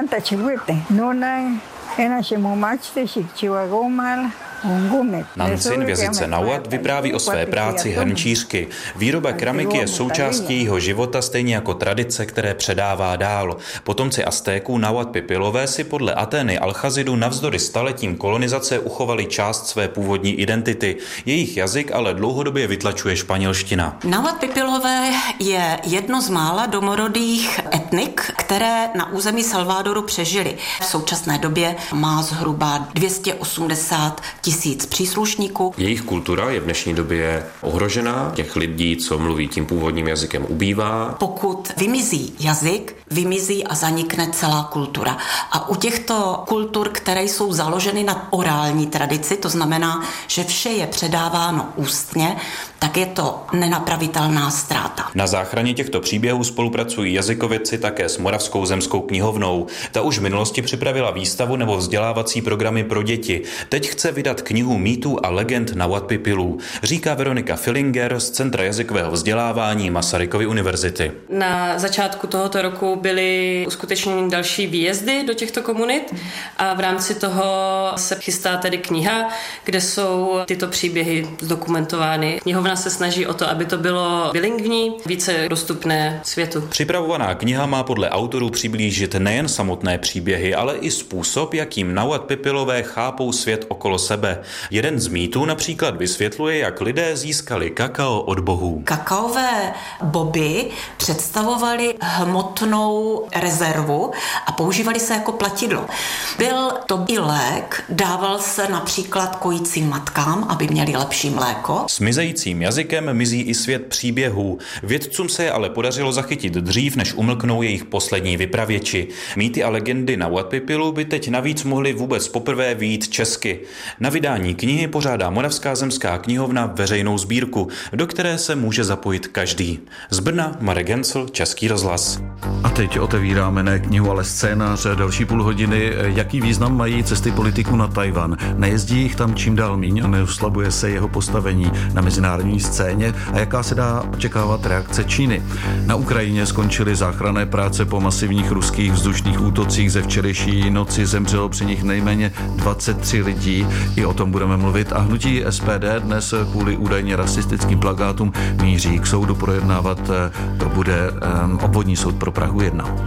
Nancin v jazyce Nahuatl vypráví o své práci hrnčířky. Výroba keramiky je součástí jejího života, stejně jako tradice, které předává dál. Potomci Aztéků Nahuatl Pipilové si podle Atény Alchazidu navzdory staletím kolonizace uchovali část své původní identity. Jejich jazyk ale dlouhodobě vytlačuje španělština. Nahuatl Pipilové je jedno z mála domorodých etnik, které na území Salvadoru přežili. V současné době má zhruba dvě stě osmdesát tisíc příslušníků. Jejich kultura je v dnešní době ohrožená. Těch lidí, co mluví tím původním jazykem, ubývá. Pokud vymizí jazyk, vymizí a zanikne celá kultura. A u těchto kultur, které jsou založeny na orální tradici, to znamená, že vše je předáváno ústně, tak je to nenapravitelná ztráta. Na záchraně těchto příběhů spolupracují jazykovědci také s Moravskou zemskou knihovnou. Ta už v minulosti připravila výstavu nebo vzdělávací programy pro děti. Teď chce vydat knihu mýtů a legend Nahuatl Pipilů, říká Veronika Fillinger z Centra jazykového vzdělávání Masarykovy univerzity. Na začátku tohoto roku byly uskutečněny další výjezdy do těchto komunit a v rámci toho se chystá tedy kniha, kde jsou tyto příběhy zdokumentovány. Knihovna se snaží o to, aby to bylo bilingvní, více dostupné světu. Připravovaná kniha má podle autorů přiblížit nejen samotné příběhy, ale i způsob, jakým Nahuatl Pipilové chápou svět okolo sebe. Jeden z mýtů například vysvětluje, jak lidé získali kakao od bohů. Kakaové boby představovaly hmotnou rezervu a používali se jako platidlo. Byl to i lék, dával se například kojícím matkám, aby měli lepší mléko. Smizejícím jazykem mizí i svět příběhů. Vědcům se je ale podařilo zachytit dřív, než umlknou jejich poslední vypravěči. Mýty a legendy Nahuatl Pipilu by teď navíc mohly vůbec poprvé vyjít česky. Na vydání knihy pořádá Moravská zemská knihovna veřejnou sbírku, do které se může zapojit každý. Z Brna Marek Gencl, Český rozhlas. A teď otevíráme ne knihu, ale scénář další půl hodiny. Jaký význam mají cesty politiků na Tajvan? Nejezdí jich tam čím dál míň a neoslabuje se jeho postavení na mezinárodní scéně a jaká se dá očekávat reakce Číny? Na Ukrajině skončily záchranné práce po masivních ruských vzdušných útocích. Ze včerejší noci zemřelo při nich nejméně dvacet tři lidí. I o tom budeme mluvit. A hnutí S P D dnes kvůli údajně rasistickým plakátům míří k soudu projednávat. To bude um, obvodní soud pro Prahu jedna.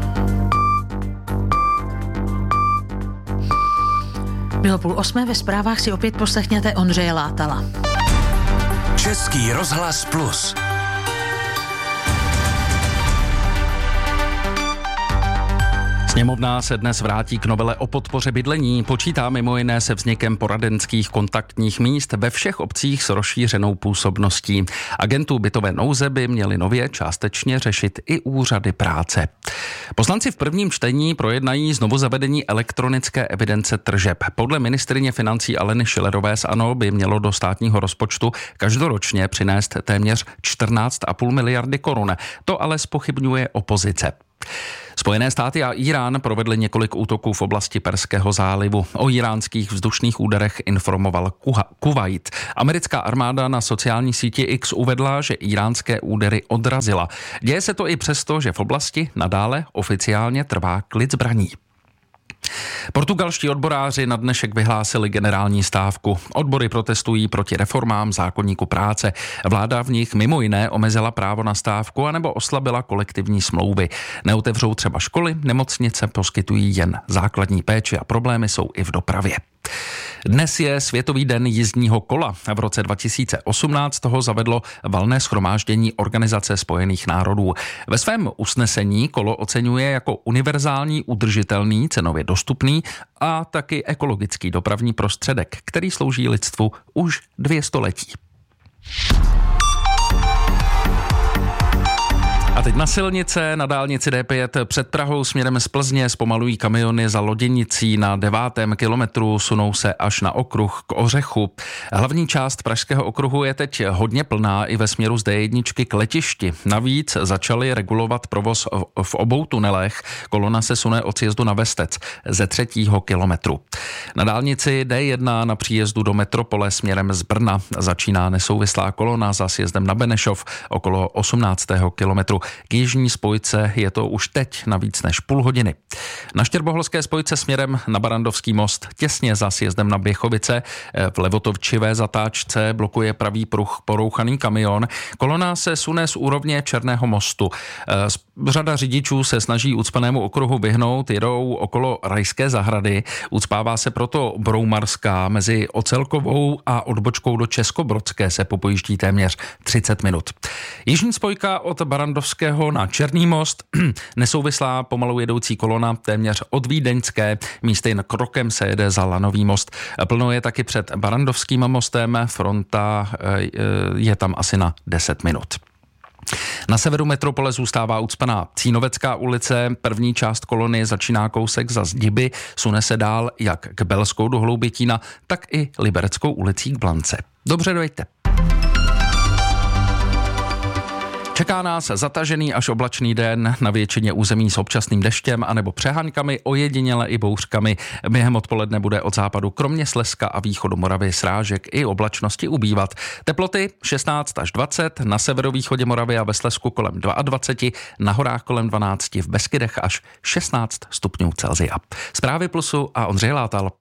Bylo půl osmé, ve zprávách si opět poslechněte Ondřeje Látala. Český rozhlas plus. Sněmovna se dnes vrátí k novele o podpoře bydlení. Počítá mimo jiné se vznikem poradenských kontaktních míst ve všech obcích s rozšířenou působností. Agentů bytové nouze by měli nově částečně řešit i úřady práce. Poslanci v prvním čtení projednají znovu zavedení elektronické evidence tržeb. Podle ministryně financí Aleny Schillerové z ANO by mělo do státního rozpočtu každoročně přinést téměř čtrnáct a půl miliardy korun. To ale zpochybňuje opozice. Spojené státy a Irán provedli několik útoků v oblasti Perského zálivu. O iránských vzdušných úderech informoval Kuvajt. Americká armáda na sociální síti X uvedla, že iránské údery odrazila. Děje se to i přesto, že v oblasti nadále oficiálně trvá klid zbraní. Portugalští odboráři na dnešek vyhlásili generální stávku. Odbory protestují proti reformám zákoníku práce. Vláda v nich mimo jiné omezila právo na stávku anebo oslabila kolektivní smlouvy. Neotevřou třeba školy, nemocnice poskytují jen základní péči a problémy jsou i v dopravě. Dnes je Světový den jízdního kola. V roce dva tisíce osmnáct toho zavedlo valné shromáždění Organizace spojených národů. Ve svém usnesení kolo oceňuje jako univerzální, udržitelný, cenově dostupný a taky ekologický dopravní prostředek, který slouží lidstvu už dvě století. A teď na silnice, na dálnici D pět před Prahou směrem z Plzně zpomalují kamiony za Loděnicí na devátém kilometru, sunou se až na okruh k Ořechu. Hlavní část pražského okruhu je teď hodně plná i ve směru z D jedna k letišti. Navíc začali regulovat provoz v obou tunelech. Kolona se sune od sjezdu na Vestec ze třetího kilometru. Na dálnici D jedna na příjezdu do metropole směrem z Brna začíná nesouvislá kolona za sjezdem na Benešov okolo osmnáctého kilometru. K jižní spojce je to už teď na víc než půl hodiny. Na štěrboholské spojce směrem na Barandovský most těsně za sjezdem na Běchovice v levotočivé zatáčce blokuje pravý pruh porouchaný kamion. Kolona se sune z úrovně Černého mostu. Řada řidičů se snaží ucpanému okruhu vyhnout, jedou okolo Rajské zahrady. Ucpává se proto Broumarská. Mezi Ocelkovou a odbočkou do Českobrodské se popojíždí téměř třicet minut. Jižní spojka od Barandovského na Černý most, nesouvislá pomalu jedoucí kolona téměř od Vídeňské, místy jen krokem se jede za Lanový most. Plno je taky před Barandovským mostem, fronta je tam asi na deset minut. Na severu metropole zůstává ucpaná Cínovecká ulice, první část kolony začíná kousek za Zdiby, sune se dál jak k Belskou do Hloubětína, tak i Libereckou ulicí k Blance. Dobře dojďte. Čeká nás zatažený až oblačný den, na většině území s občasným deštěm anebo přeháňkami, ojediněle i bouřkami. Během odpoledne bude od západu kromě Slezska a východu Moravy srážek i oblačnosti ubývat. Teploty šestnáct až dvacet, na severovýchodě Moravy a ve Slezsku kolem dvacet dva, na horách kolem dvanáct, v Beskydech až šestnáct stupňů Celsia. Zprávy Plusu a Ondřej Látal.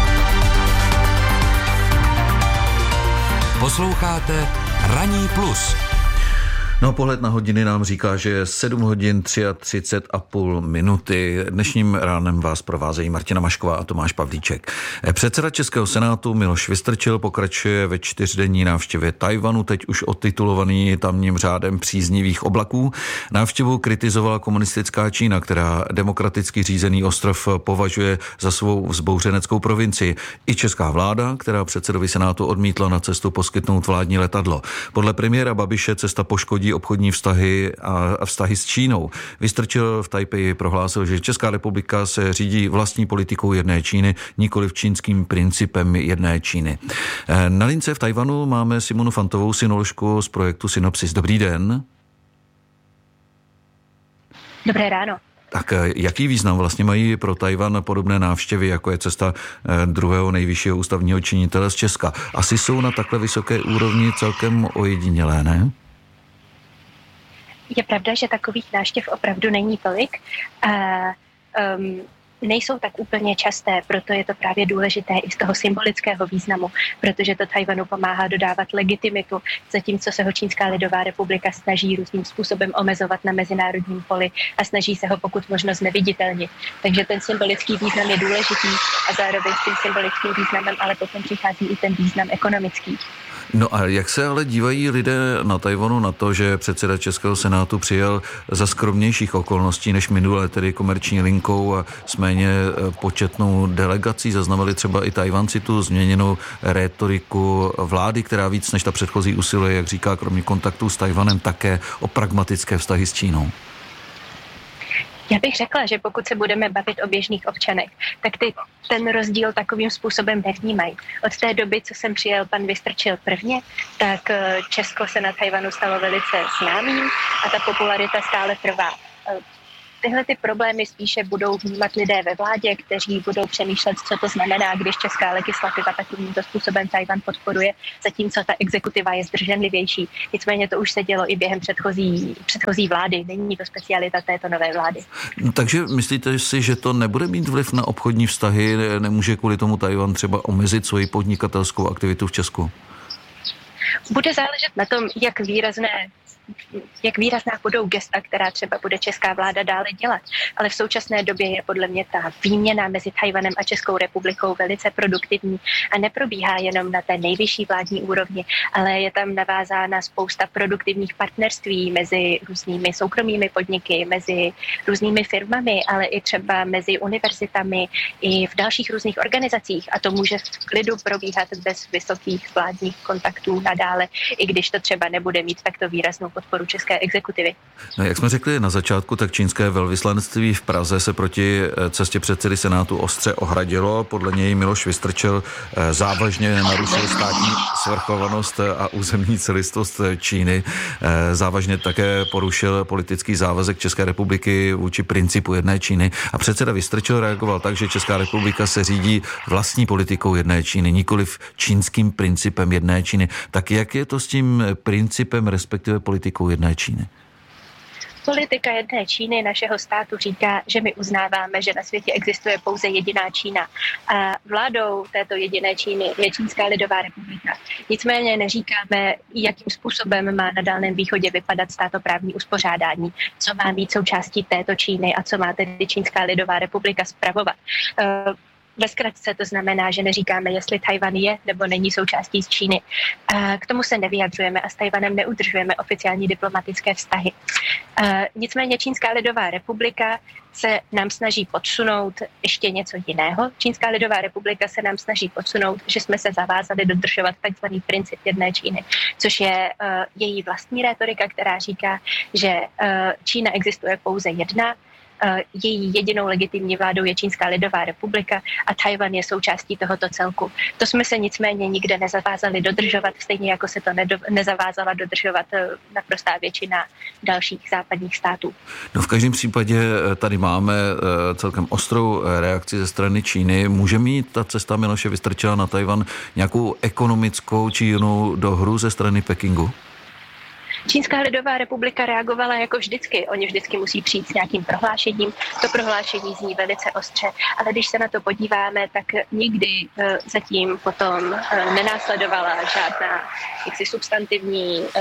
Posloucháte Ranní plus. No, pohled na hodiny nám říká, že je sedm hodin třicet tři a půl minuty. Dnešním ránem vás provázejí Martina Mašková a Tomáš Pavlíček. Předseda Českého senátu Miloš Vystrčil pokračuje ve čtyřdenní návštěvě Tajvanu, teď už otitulovaný tamním řádem příznivých oblaků. Návštěvu kritizovala komunistická Čína, která demokraticky řízený ostrov považuje za svou vzbouřeneckou provincii. I česká vláda, která předsedovi senátu odmítla na cestu poskytnout vládní letadlo. Podle premiéra Babiše cesta poškodí obchodní vztahy a vztahy s Čínou. Vystrčil v Tajpeji prohlásil, že Česká republika se řídí vlastní politikou jedné Číny, nikoliv čínským principem jedné Číny. Na lince v Tajvanu máme Simonu Fantovou, synoložku z projektu Synopsis. Dobrý den. Dobré ráno. Tak jaký význam vlastně mají pro Tajvan podobné návštěvy, jako je cesta druhého nejvyššího ústavního činitele z Česka? Asi jsou na takhle vysoké úrovni celkem ojedinělé, ne? Je pravda, že takových návštěv opravdu není tolik a um, nejsou tak úplně časté, proto je to právě důležité i z toho symbolického významu, protože to Tajvanu pomáhá dodávat legitimitu, zatímco se ho Čínská lidová republika snaží různým způsobem omezovat na mezinárodním poli a snaží se ho pokud možno zneviditelnit. Takže ten symbolický význam je důležitý a zároveň s tím symbolickým významem ale potom přichází i ten význam ekonomický. No a jak se ale dívají lidé na Tajvanu na to, že předseda Českého senátu přijel za skromnějších okolností než minule, tedy komerční linkou a s méně početnou delegací? Zaznamenali třeba i Tajvanci tu změněnou rétoriku vlády, která víc než ta předchozí usiluje, jak říká, kromě kontaktů s Tajvanem také o pragmatické vztahy s Čínou? Já bych řekla, že pokud se budeme bavit o běžných občanech, tak ty ten rozdíl takovým způsobem nevnímají. Od té doby, co jsem přijel pan Vystrčil prvně, tak Česko se na Tajvanu stalo velice známým a ta popularita stále trvá. Tyhle ty problémy spíše budou vnímat lidé ve vládě, kteří budou přemýšlet, co to znamená, když česká legislativa takovýmto způsobem Tajvan podporuje, zatímco ta exekutiva je zdrženlivější. Nicméně to už se dělo i během předchozí, předchozí vlády. Není to specialita této nové vlády. No, takže myslíte si, že to nebude mít vliv na obchodní vztahy? Nemůže kvůli tomu Tajvan třeba omezit svoji podnikatelskou aktivitu v Česku? Bude záležet na tom, jak výrazné jak výrazná budou gesta, která třeba bude česká vláda dále dělat. Ale v současné době je podle mě ta výměna mezi Tajvanem a Českou republikou velice produktivní a neprobíhá jenom na té nejvyšší vládní úrovni, ale je tam navázána spousta produktivních partnerství mezi různými soukromými podniky, mezi různými firmami, ale i třeba mezi univerzitami i v dalších různých organizacích a to může v klidu probíhat bez vysokých vládních kontaktů nadále, i když to třeba nebude mít takto výraznou podporu české exekutivy. No, jak jsme řekli na začátku, tak čínské velvyslanectví v Praze se proti cestě předsedy Senátu ostře ohradilo. Podle něj Miloš Vystrčil závažně narušil státní svrchovanost a územní celistvost Číny. Závažně také porušil politický závazek České republiky vůči principu jedné Číny. A předseda Vystrčil reagoval tak, že Česká republika se řídí vlastní politikou jedné Číny, nikoliv čínským principem jedné Číny. Tak jak je to s tím principem, respektive politikou jedné Číny? Politika jedné Číny našeho státu říká, že my uznáváme, že na světě existuje pouze jediná Čína. A vládou této jediné Číny je Čínská lidová republika. Nicméně neříkáme, jakým způsobem má na Dálném východě vypadat státoprávní uspořádání, co má být součástí této Číny a co má tedy Čínská lidová republika spravovat. Ve zkratce to znamená, že neříkáme, jestli Tajvan je nebo není součástí z Číny. K tomu se nevyjadřujeme a s Tajvanem neudržujeme oficiální diplomatické vztahy. Nicméně Čínská lidová republika se nám snaží podsunout ještě něco jiného. Čínská lidová republika se nám snaží podsunout, že jsme se zavázali dodržovat takzvaný princip jedné Číny, což je uh, její vlastní rétorika, která říká, že uh, Čína existuje pouze jedna, její jedinou legitimní vládou je Čínská lidová republika a Tajvan je součástí tohoto celku. To jsme se nicméně nikde nezavázali dodržovat, stejně jako se to nedo, nezavázala dodržovat naprostá většina dalších západních států. No v každém případě tady máme celkem ostrou reakci ze strany Číny. Může mít ta cesta Miloše Vystrčila na Tajvan nějakou ekonomickou či jinou dohru ze strany Pekingu? Čínská lidová republika reagovala jako vždycky. Oni vždycky musí přijít s nějakým prohlášením. To prohlášení zní velice ostře, ale když se na to podíváme, tak nikdy uh, zatím potom uh, nenásledovala žádná jaksi substantivní uh,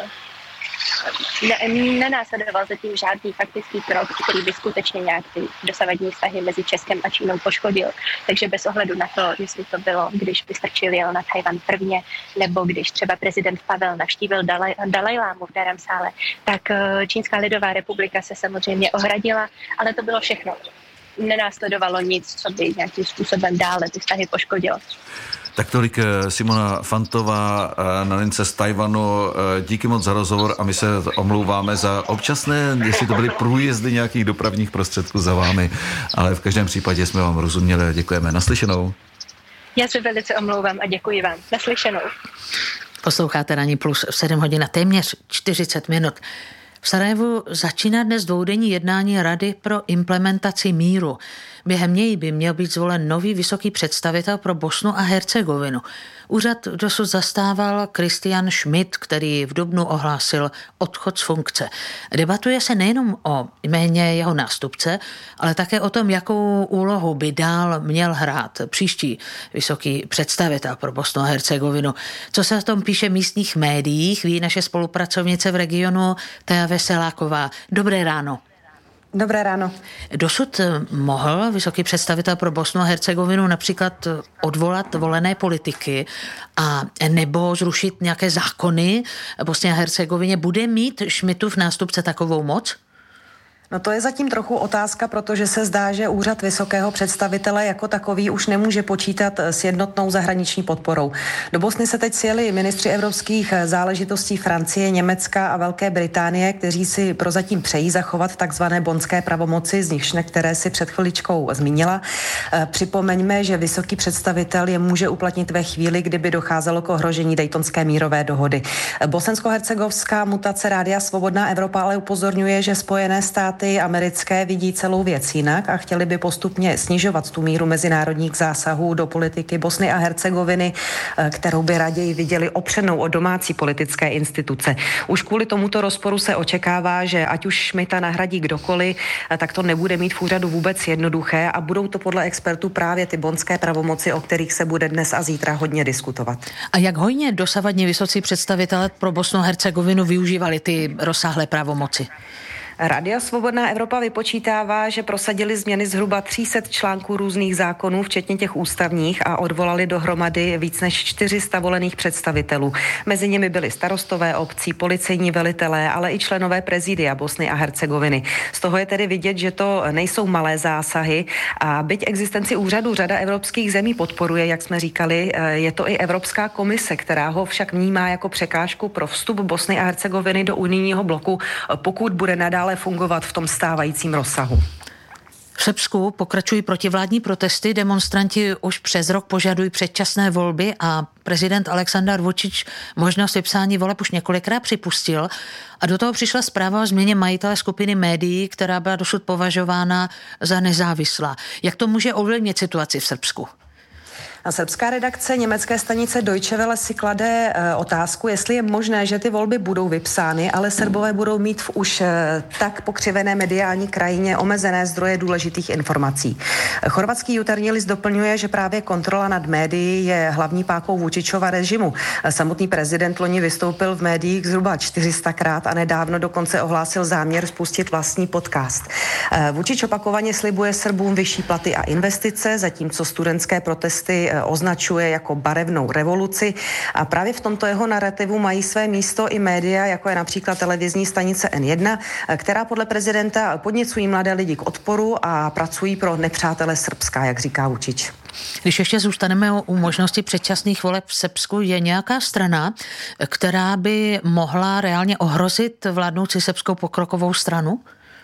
Ne, nenásledoval zatím žádný faktický krok, který by skutečně nějak ty dosavadní vztahy mezi Českem a Čínou poškodil. Takže bez ohledu na to, jestli to bylo, když Vystrčil jel na Tajvan prvně, nebo když třeba prezident Pavel navštívil Dalaj, Dalajlámu v Dharamsále, tak Čínská lidová republika se samozřejmě ohradila, ale to bylo všechno. Nenásledovalo nic, co by nějakým způsobem dále ty vztahy poškodilo. Tak tolik Simona Fantová na lince z Tajvanu. Díky moc za rozhovor a my se omlouváme za občasné, jestli to byly průjezdy nějakých dopravních prostředků za vámi, ale v každém případě jsme vám rozuměli a děkujeme. Naslyšenou. Já se velice omlouvám a děkuji vám. Naslyšenou. Posloucháte Ranní plus v sedm hodin a téměř čtyřicet minut. V Sarajevu začíná dnes dvoudenní jednání Rady pro implementaci míru. Během něj by měl být zvolen nový vysoký představitel pro Bosnu a Hercegovinu. Úřad dosud zastával Christian Schmidt, který v dubnu ohlásil odchod z funkce. Debatuje se nejenom o jméně jeho nástupce, ale také o tom, jakou úlohu by dál měl hrát příští vysoký představitel pro Bosnu a Hercegovinu. Co se o tom píše v místních médiích, ví naše spolupracovnice v regionu Thea Veseláková. Dobré ráno. Dobré ráno. Dosud mohl vysoký představitel pro Bosnu a Hercegovinu například odvolat volené politiky a nebo zrušit nějaké zákony Bosně a Hercegovině. Bude mít Schmittův nástupce takovou moc? No to je zatím trochu otázka, protože se zdá, že úřad vysokého představitele jako takový už nemůže počítat s jednotnou zahraniční podporou. Do Bosny se teď sjeli ministři evropských záležitostí Francie, Německa a Velké Británie, kteří si prozatím přejí zachovat takzvané bonské pravomoci, z nichž které si před chviličkou zmínila. Připomeňme, že vysoký představitel je může uplatnit ve chvíli, kdyby docházelo k ohrožení Daytonské mírové dohody. Bosensko-hercegovská mutace Rádia Svobodná Evropa ale upozorňuje, že Spojené státy americké vidí celou věc jinak a chtěli by postupně snižovat tu míru mezinárodních zásahů do politiky Bosny a Hercegoviny, kterou by raději viděli opřenou o domácí politické instituce. Už kvůli tomuto rozporu se očekává, že ať už Schmitta nahradí kdokoliv, tak to nebude mít v úřadu vůbec jednoduché a budou to podle expertů právě ty bonské pravomoci, o kterých se bude dnes a zítra hodně diskutovat. A jak hojně dosavadní vysocí představitelé pro Bosnu a Hercegovinu využívali ty rozsáhlé pravomoci? Rádio Svobodná Evropa vypočítává, že prosadili změny zhruba tři sta článků různých zákonů, včetně těch ústavních, a odvolali dohromady víc než čtyři sta volených představitelů. Mezi nimi byli starostové obcí, policejní velitelé, ale i členové prezidia Bosny a Hercegoviny. Z toho je tedy vidět, že to nejsou malé zásahy a byť existenci úřadu řada evropských zemí podporuje, jak jsme říkali, je to i Evropská komise, která ho však vnímá jako překážku pro vstup Bosny a Hercegoviny do unijního bloku, pokud bude nadále ale fungovat v tom stávajícím rozsahu. V Srbsku pokračují protivládní protesty, demonstranti už přes rok požadují předčasné volby a prezident Aleksandar Vučić možnost vypsání voleb už několikrát připustil a do toho přišla zpráva o změně majitele skupiny médií, která byla dosud považována za nezávislá. Jak to může ovlivnit situaci v Srbsku? A srbská redakce německé stanice Deutsche Welle si klade e, otázku, jestli je možné, že ty volby budou vypsány, ale Srbové budou mít v už e, tak pokřivené mediální krajině omezené zdroje důležitých informací. Chorvatský jutarní list doplňuje, že právě kontrola nad médií je hlavní pákou Vučićova režimu. Samotný prezident loni vystoupil v médiích zhruba čtyři sta krát a nedávno dokonce ohlásil záměr spustit vlastní podcast. E, Vučić opakovaně slibuje Srbům vyšší platy a investice, zatímco studentské protesty označuje jako barevnou revoluci a právě v tomto jeho narrativu mají své místo i média, jako je například televizní stanice N jedna, která podle prezidenta podněcují mladé lidi k odporu a pracují pro nepřátele Srbska, jak říká Vučić. Když ještě zůstaneme u možnosti předčasných voleb v Srbsku, je nějaká strana, která by mohla reálně ohrozit vládnoucí srbskou pokrokovou stranu?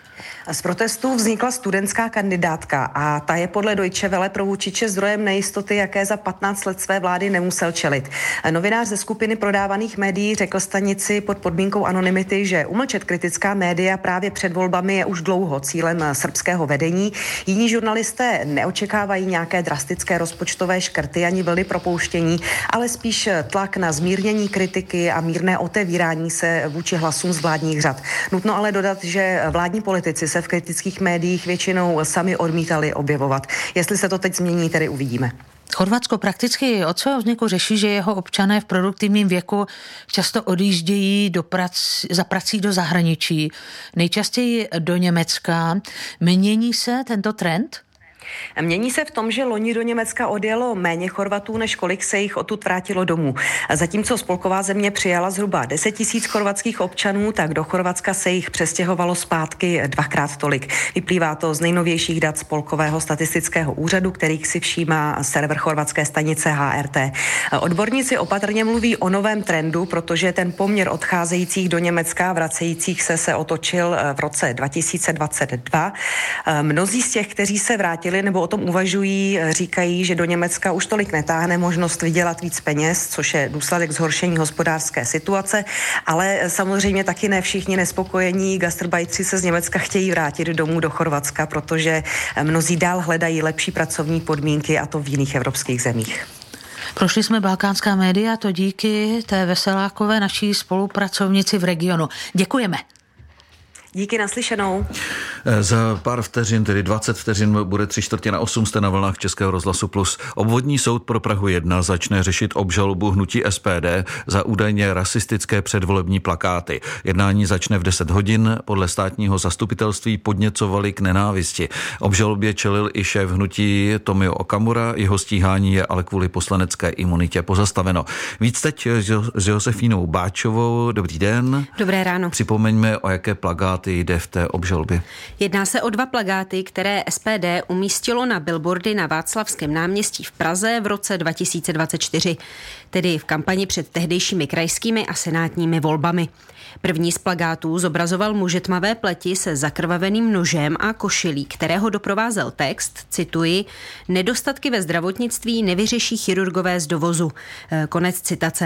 Z protestů vznikla studentská kandidátka a ta je podle Deutsche Welle pro Vučiće zdrojem nejistoty, jaké za patnáct let své vlády nemusel čelit. Novinář ze skupiny prodávaných médií řekl stanici pod podmínkou anonymity, že umlčet kritická média právě před volbami je už dlouho cílem srbského vedení. Jiní žurnalisté neočekávají nějaké drastické rozpočtové škrty ani vlny propouštění, ale spíš tlak na zmírnění kritiky a mírné otevírání se vůči hlasům z vládních řad. Nutno ale dodat, že vládní politici se v kritických médiích většinou sami odmítali objevovat. Jestli se to teď změní, tedy uvidíme. Chorvatsko prakticky od svého vzniku řeší, že jeho občané v produktivním věku často odjíždějí do prac, za prací do zahraničí, nejčastěji do Německa. Mění se tento trend? Mění se v tom, že loni do Německa odjelo méně Chorvatů, než kolik se jich odtud vrátilo domů. Zatímco spolková země přijala zhruba deset tisíc chorvatských občanů, tak do Chorvatska se jich přestěhovalo zpátky dvakrát tolik. Vyplývá to z nejnovějších dat Spolkového statistického úřadu, kterých si všímá server chorvatské stanice H R T. Odborníci opatrně mluví o novém trendu, protože ten poměr odcházejících do Německa a vracejících se se otočil v roce dva tisíce dvacet dva. Mnozí z těch, kteří se vrátili nebo o tom uvažují, říkají, že do Německa už tolik netáhne možnost vydělat víc peněz, což je důsledek zhoršení hospodářské situace, ale samozřejmě taky ne všichni nespokojení gastarbajtři se z Německa chtějí vrátit domů do Chorvatska, protože mnozí dál hledají lepší pracovní podmínky, a to v jiných evropských zemích. Prošli jsme balkánská média, to díky té Veselákové, naší spolupracovnici v regionu. Děkujeme. Díky, naslyšenou. Za pár vteřin, tedy dvacet vteřin, bude tři čtvrtě na osm, jste na vlnách Českého rozhlasu Plus. Obvodní soud pro Prahu jedna začne řešit obžalobu hnutí S P D za údajně rasistické předvolební plakáty. Jednání začne v deset hodin. Podle státního zastupitelství podněcovali k nenávisti. Obžalobě čelil i šéf hnutí Tomio Okamura, jeho stíhání je ale kvůli poslanecké imunitě pozastaveno. Víc teď s Josefínou Báčovou. Dobrý den. Dobré ráno. Připomeňme, o jaké plakáty jde v té obžalobě. Jedná se o dva plakáty, které S P D umístilo na billboardy na Václavském náměstí v Praze v roce dva tisíce dvacet čtyři, tedy v kampani před tehdejšími krajskými a senátními volbami. První z plakátů zobrazoval muže tmavé pleti se zakrvaveným nožem a košilí, kterého doprovázel text, cituji, nedostatky ve zdravotnictví nevyřeší chirurgové z dovozu. Konec citace.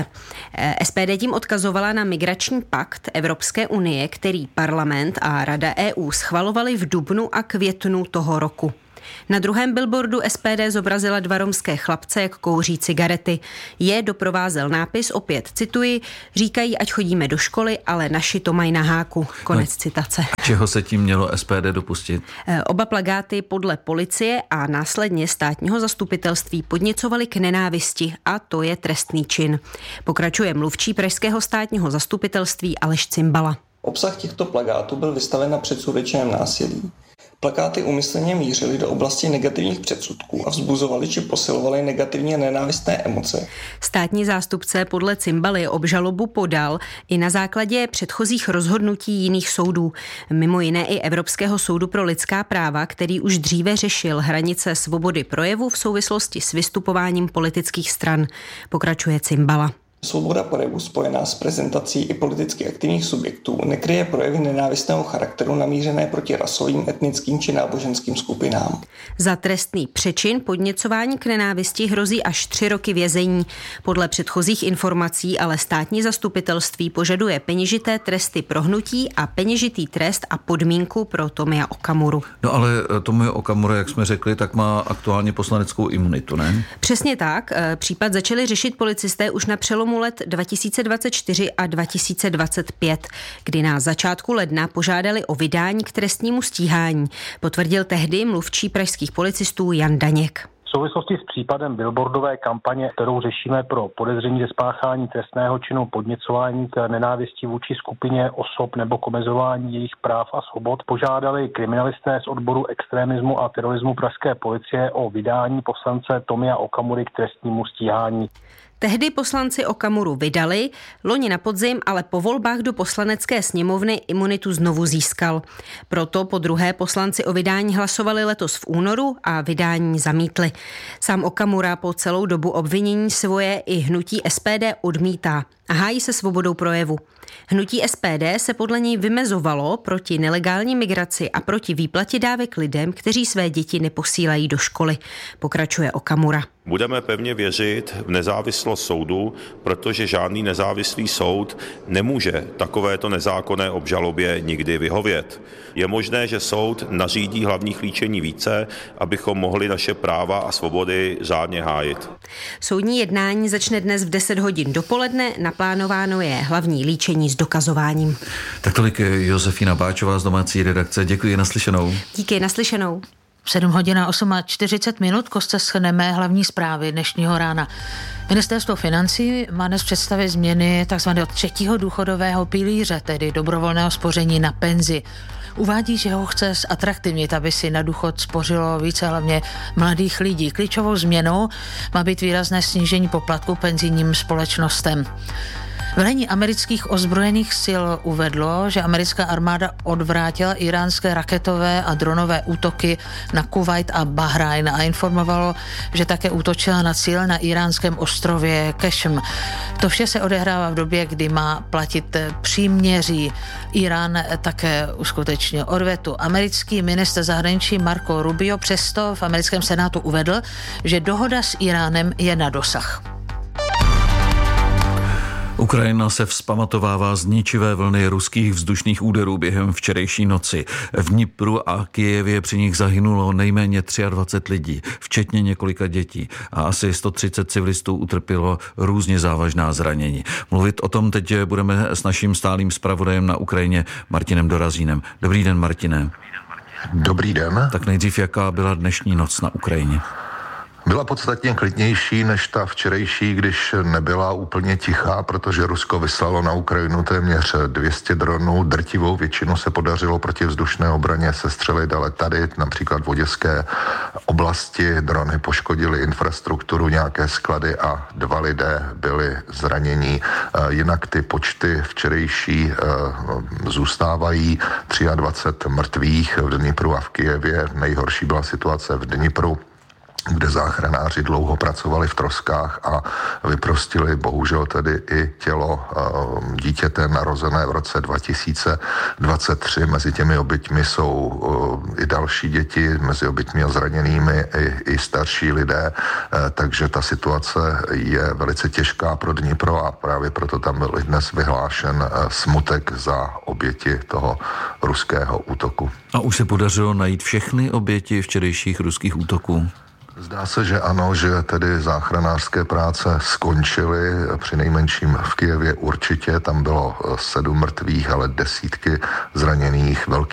S P D tím odkazovala na migrační pakt Evropské unie, který parlament a Rada E U schvalovali v dubnu a květnu toho roku. Na druhém billboardu S P D zobrazila dva romské chlapce, jak kouří cigarety. Je doprovázel nápis, opět cituji, říkají, ať chodíme do školy, ale naši to mají na háku. Konec no, citace. Čeho se tím mělo S P D dopustit? Oba plakáty podle policie a následně státního zastupitelství podněcovaly k nenávisti a to je trestný čin. Pokračuje mluvčí pražského státního zastupitelství Aleš Cimbala. Obsah těchto plakátů byl vystaven na předsudečném násilí. Plakáty úmyslně mířily do oblasti negativních předsudků a vzbuzovaly či posilovaly negativní a nenávistné emoce. Státní zástupce podle Cimbaly obžalobu podal i na základě předchozích rozhodnutí jiných soudů, mimo jiné i Evropského soudu pro lidská práva, který už dříve řešil hranice svobody projevu v souvislosti s vystupováním politických stran. Pokračuje Cimbala. Svoboda projevu spojená s prezentací i politicky aktivních subjektů nekryje projevy nenávistného charakteru namířené proti rasovým, etnickým či náboženským skupinám. Za trestný přečin podněcování k nenávisti hrozí až tři roky vězení. Podle předchozích informací ale státní zastupitelství požaduje peněžité tresty pro hnutí a peněžitý trest a podmínku pro Tomia Okamuru. No ale Tomio Okamura, jak jsme řekli, tak má aktuálně poslaneckou imunitu, ne? Přesně tak. Případ začali řešit policisté už na přelomu let dva tisíce dvacet čtyři a dva tisíce dvacet pět, kdy na začátku ledna požádali o vydání k trestnímu stíhání, potvrdil tehdy mluvčí pražských policistů Jan Daněk. V souvislosti s případem billboardové kampaně, kterou řešíme pro podezření ze spáchání trestného činu podněcování k nenávisti vůči skupině osob nebo k omezování jejich práv a svobod, požádali kriminalisté z odboru extremismu a terorismu pražské policie o vydání poslance Tomia Okamury k trestnímu stíhání. Tehdy poslanci Okamuru vydali, loni na podzim ale po volbách do poslanecké sněmovny imunitu znovu získal. Proto po druhé poslanci o vydání hlasovali letos v únoru a vydání zamítli. Sám Okamura po celou dobu obvinění svoje i hnutí S P D odmítá a hájí se svobodou projevu. Hnutí S P D se podle něj vymezovalo proti nelegální migraci a proti výplatě dávek lidem, kteří své děti neposílají do školy. Pokračuje Okamura. Budeme pevně věřit v nezávislost soudu, protože žádný nezávislý soud nemůže takovéto nezákonné obžalobě nikdy vyhovět. Je možné, že soud nařídí hlavních líčení více, abychom mohli naše práva a svobody řádně hájit. Soudní jednání začne dnes v deset hodin dopoledne, naplánováno je hlavní líčení s dokazováním. Tak tolik Josefína Báčová z domácí redakce. Děkuji, naslyšenou. Díky, naslyšenou. sedm hodin a čtyřicet osm minut, kostce shrneme hlavní zprávy dnešního rána. Ministerstvo financí má dnes představit změny tzv. Třetího důchodového pilíře, tedy dobrovolného spoření na penzi. Uvádí, že ho chce zatraktivnit, aby si na důchod spořilo více hlavně mladých lidí. Klíčovou změnou má být výrazné snížení poplatku penzijním společnostem. Velení amerických ozbrojených sil uvedlo, že americká armáda odvrátila iránské raketové a dronové útoky na Kuvajt a Bahrajn a informovalo, že také útočila na cíl na iránském ostrově Kešm. To vše se odehrává v době, kdy má platit příměří. Irán také uskutečnil odvetu. Americký ministr zahraničí Marco Rubio přesto v americkém senátu uvedl, že dohoda s Iránem je na dosah. Ukrajina se vzpamatovává z ničivé vlny ruských vzdušných úderů během včerejší noci. V Dnipru a Kyjevě při nich zahynulo nejméně dvacet tři lidí, včetně několika dětí a asi sto třicet civilistů utrpělo různě závažná zranění. Mluvit o tom teď budeme s naším stálým zpravodajem na Ukrajině Martinem Dorazínem. Dobrý den, Martine. Dobrý den. Tak nejdřív, jaká byla dnešní noc na Ukrajině? Byla podstatně klidnější než ta včerejší, když nebyla úplně tichá, protože Rusko vyslalo na Ukrajinu téměř dvě stě dronů. Drtivou většinu se podařilo protivzdušné obraně sestřelit, ale tady například v oděské oblasti drony poškodily infrastrukturu, nějaké sklady a dva lidé byli zranění. Jinak ty počty včerejší zůstávají dvacet tři mrtvých v Dnipru a v Kyjevě. Nejhorší byla situace v Dnipru, kde záchranáři dlouho pracovali v troskách a vyprostili bohužel tedy i tělo uh, dítěte narozené v roce dva tisíce dvacet tři. Mezi těmi oběťmi jsou uh, i další děti, mezi oběťmi a zraněnými i, i starší lidé, uh, takže ta situace je velice těžká pro Dnipro a právě proto tam byl dnes vyhlášen uh, smutek za oběti toho ruského útoku. A už se podařilo najít všechny oběti včerejších ruských útoků? Zdá se, že ano, že tedy záchranářské práce skončily, přinejmenším v Kyjevě určitě, tam bylo sedm mrtvých, ale desítky zraněných, velký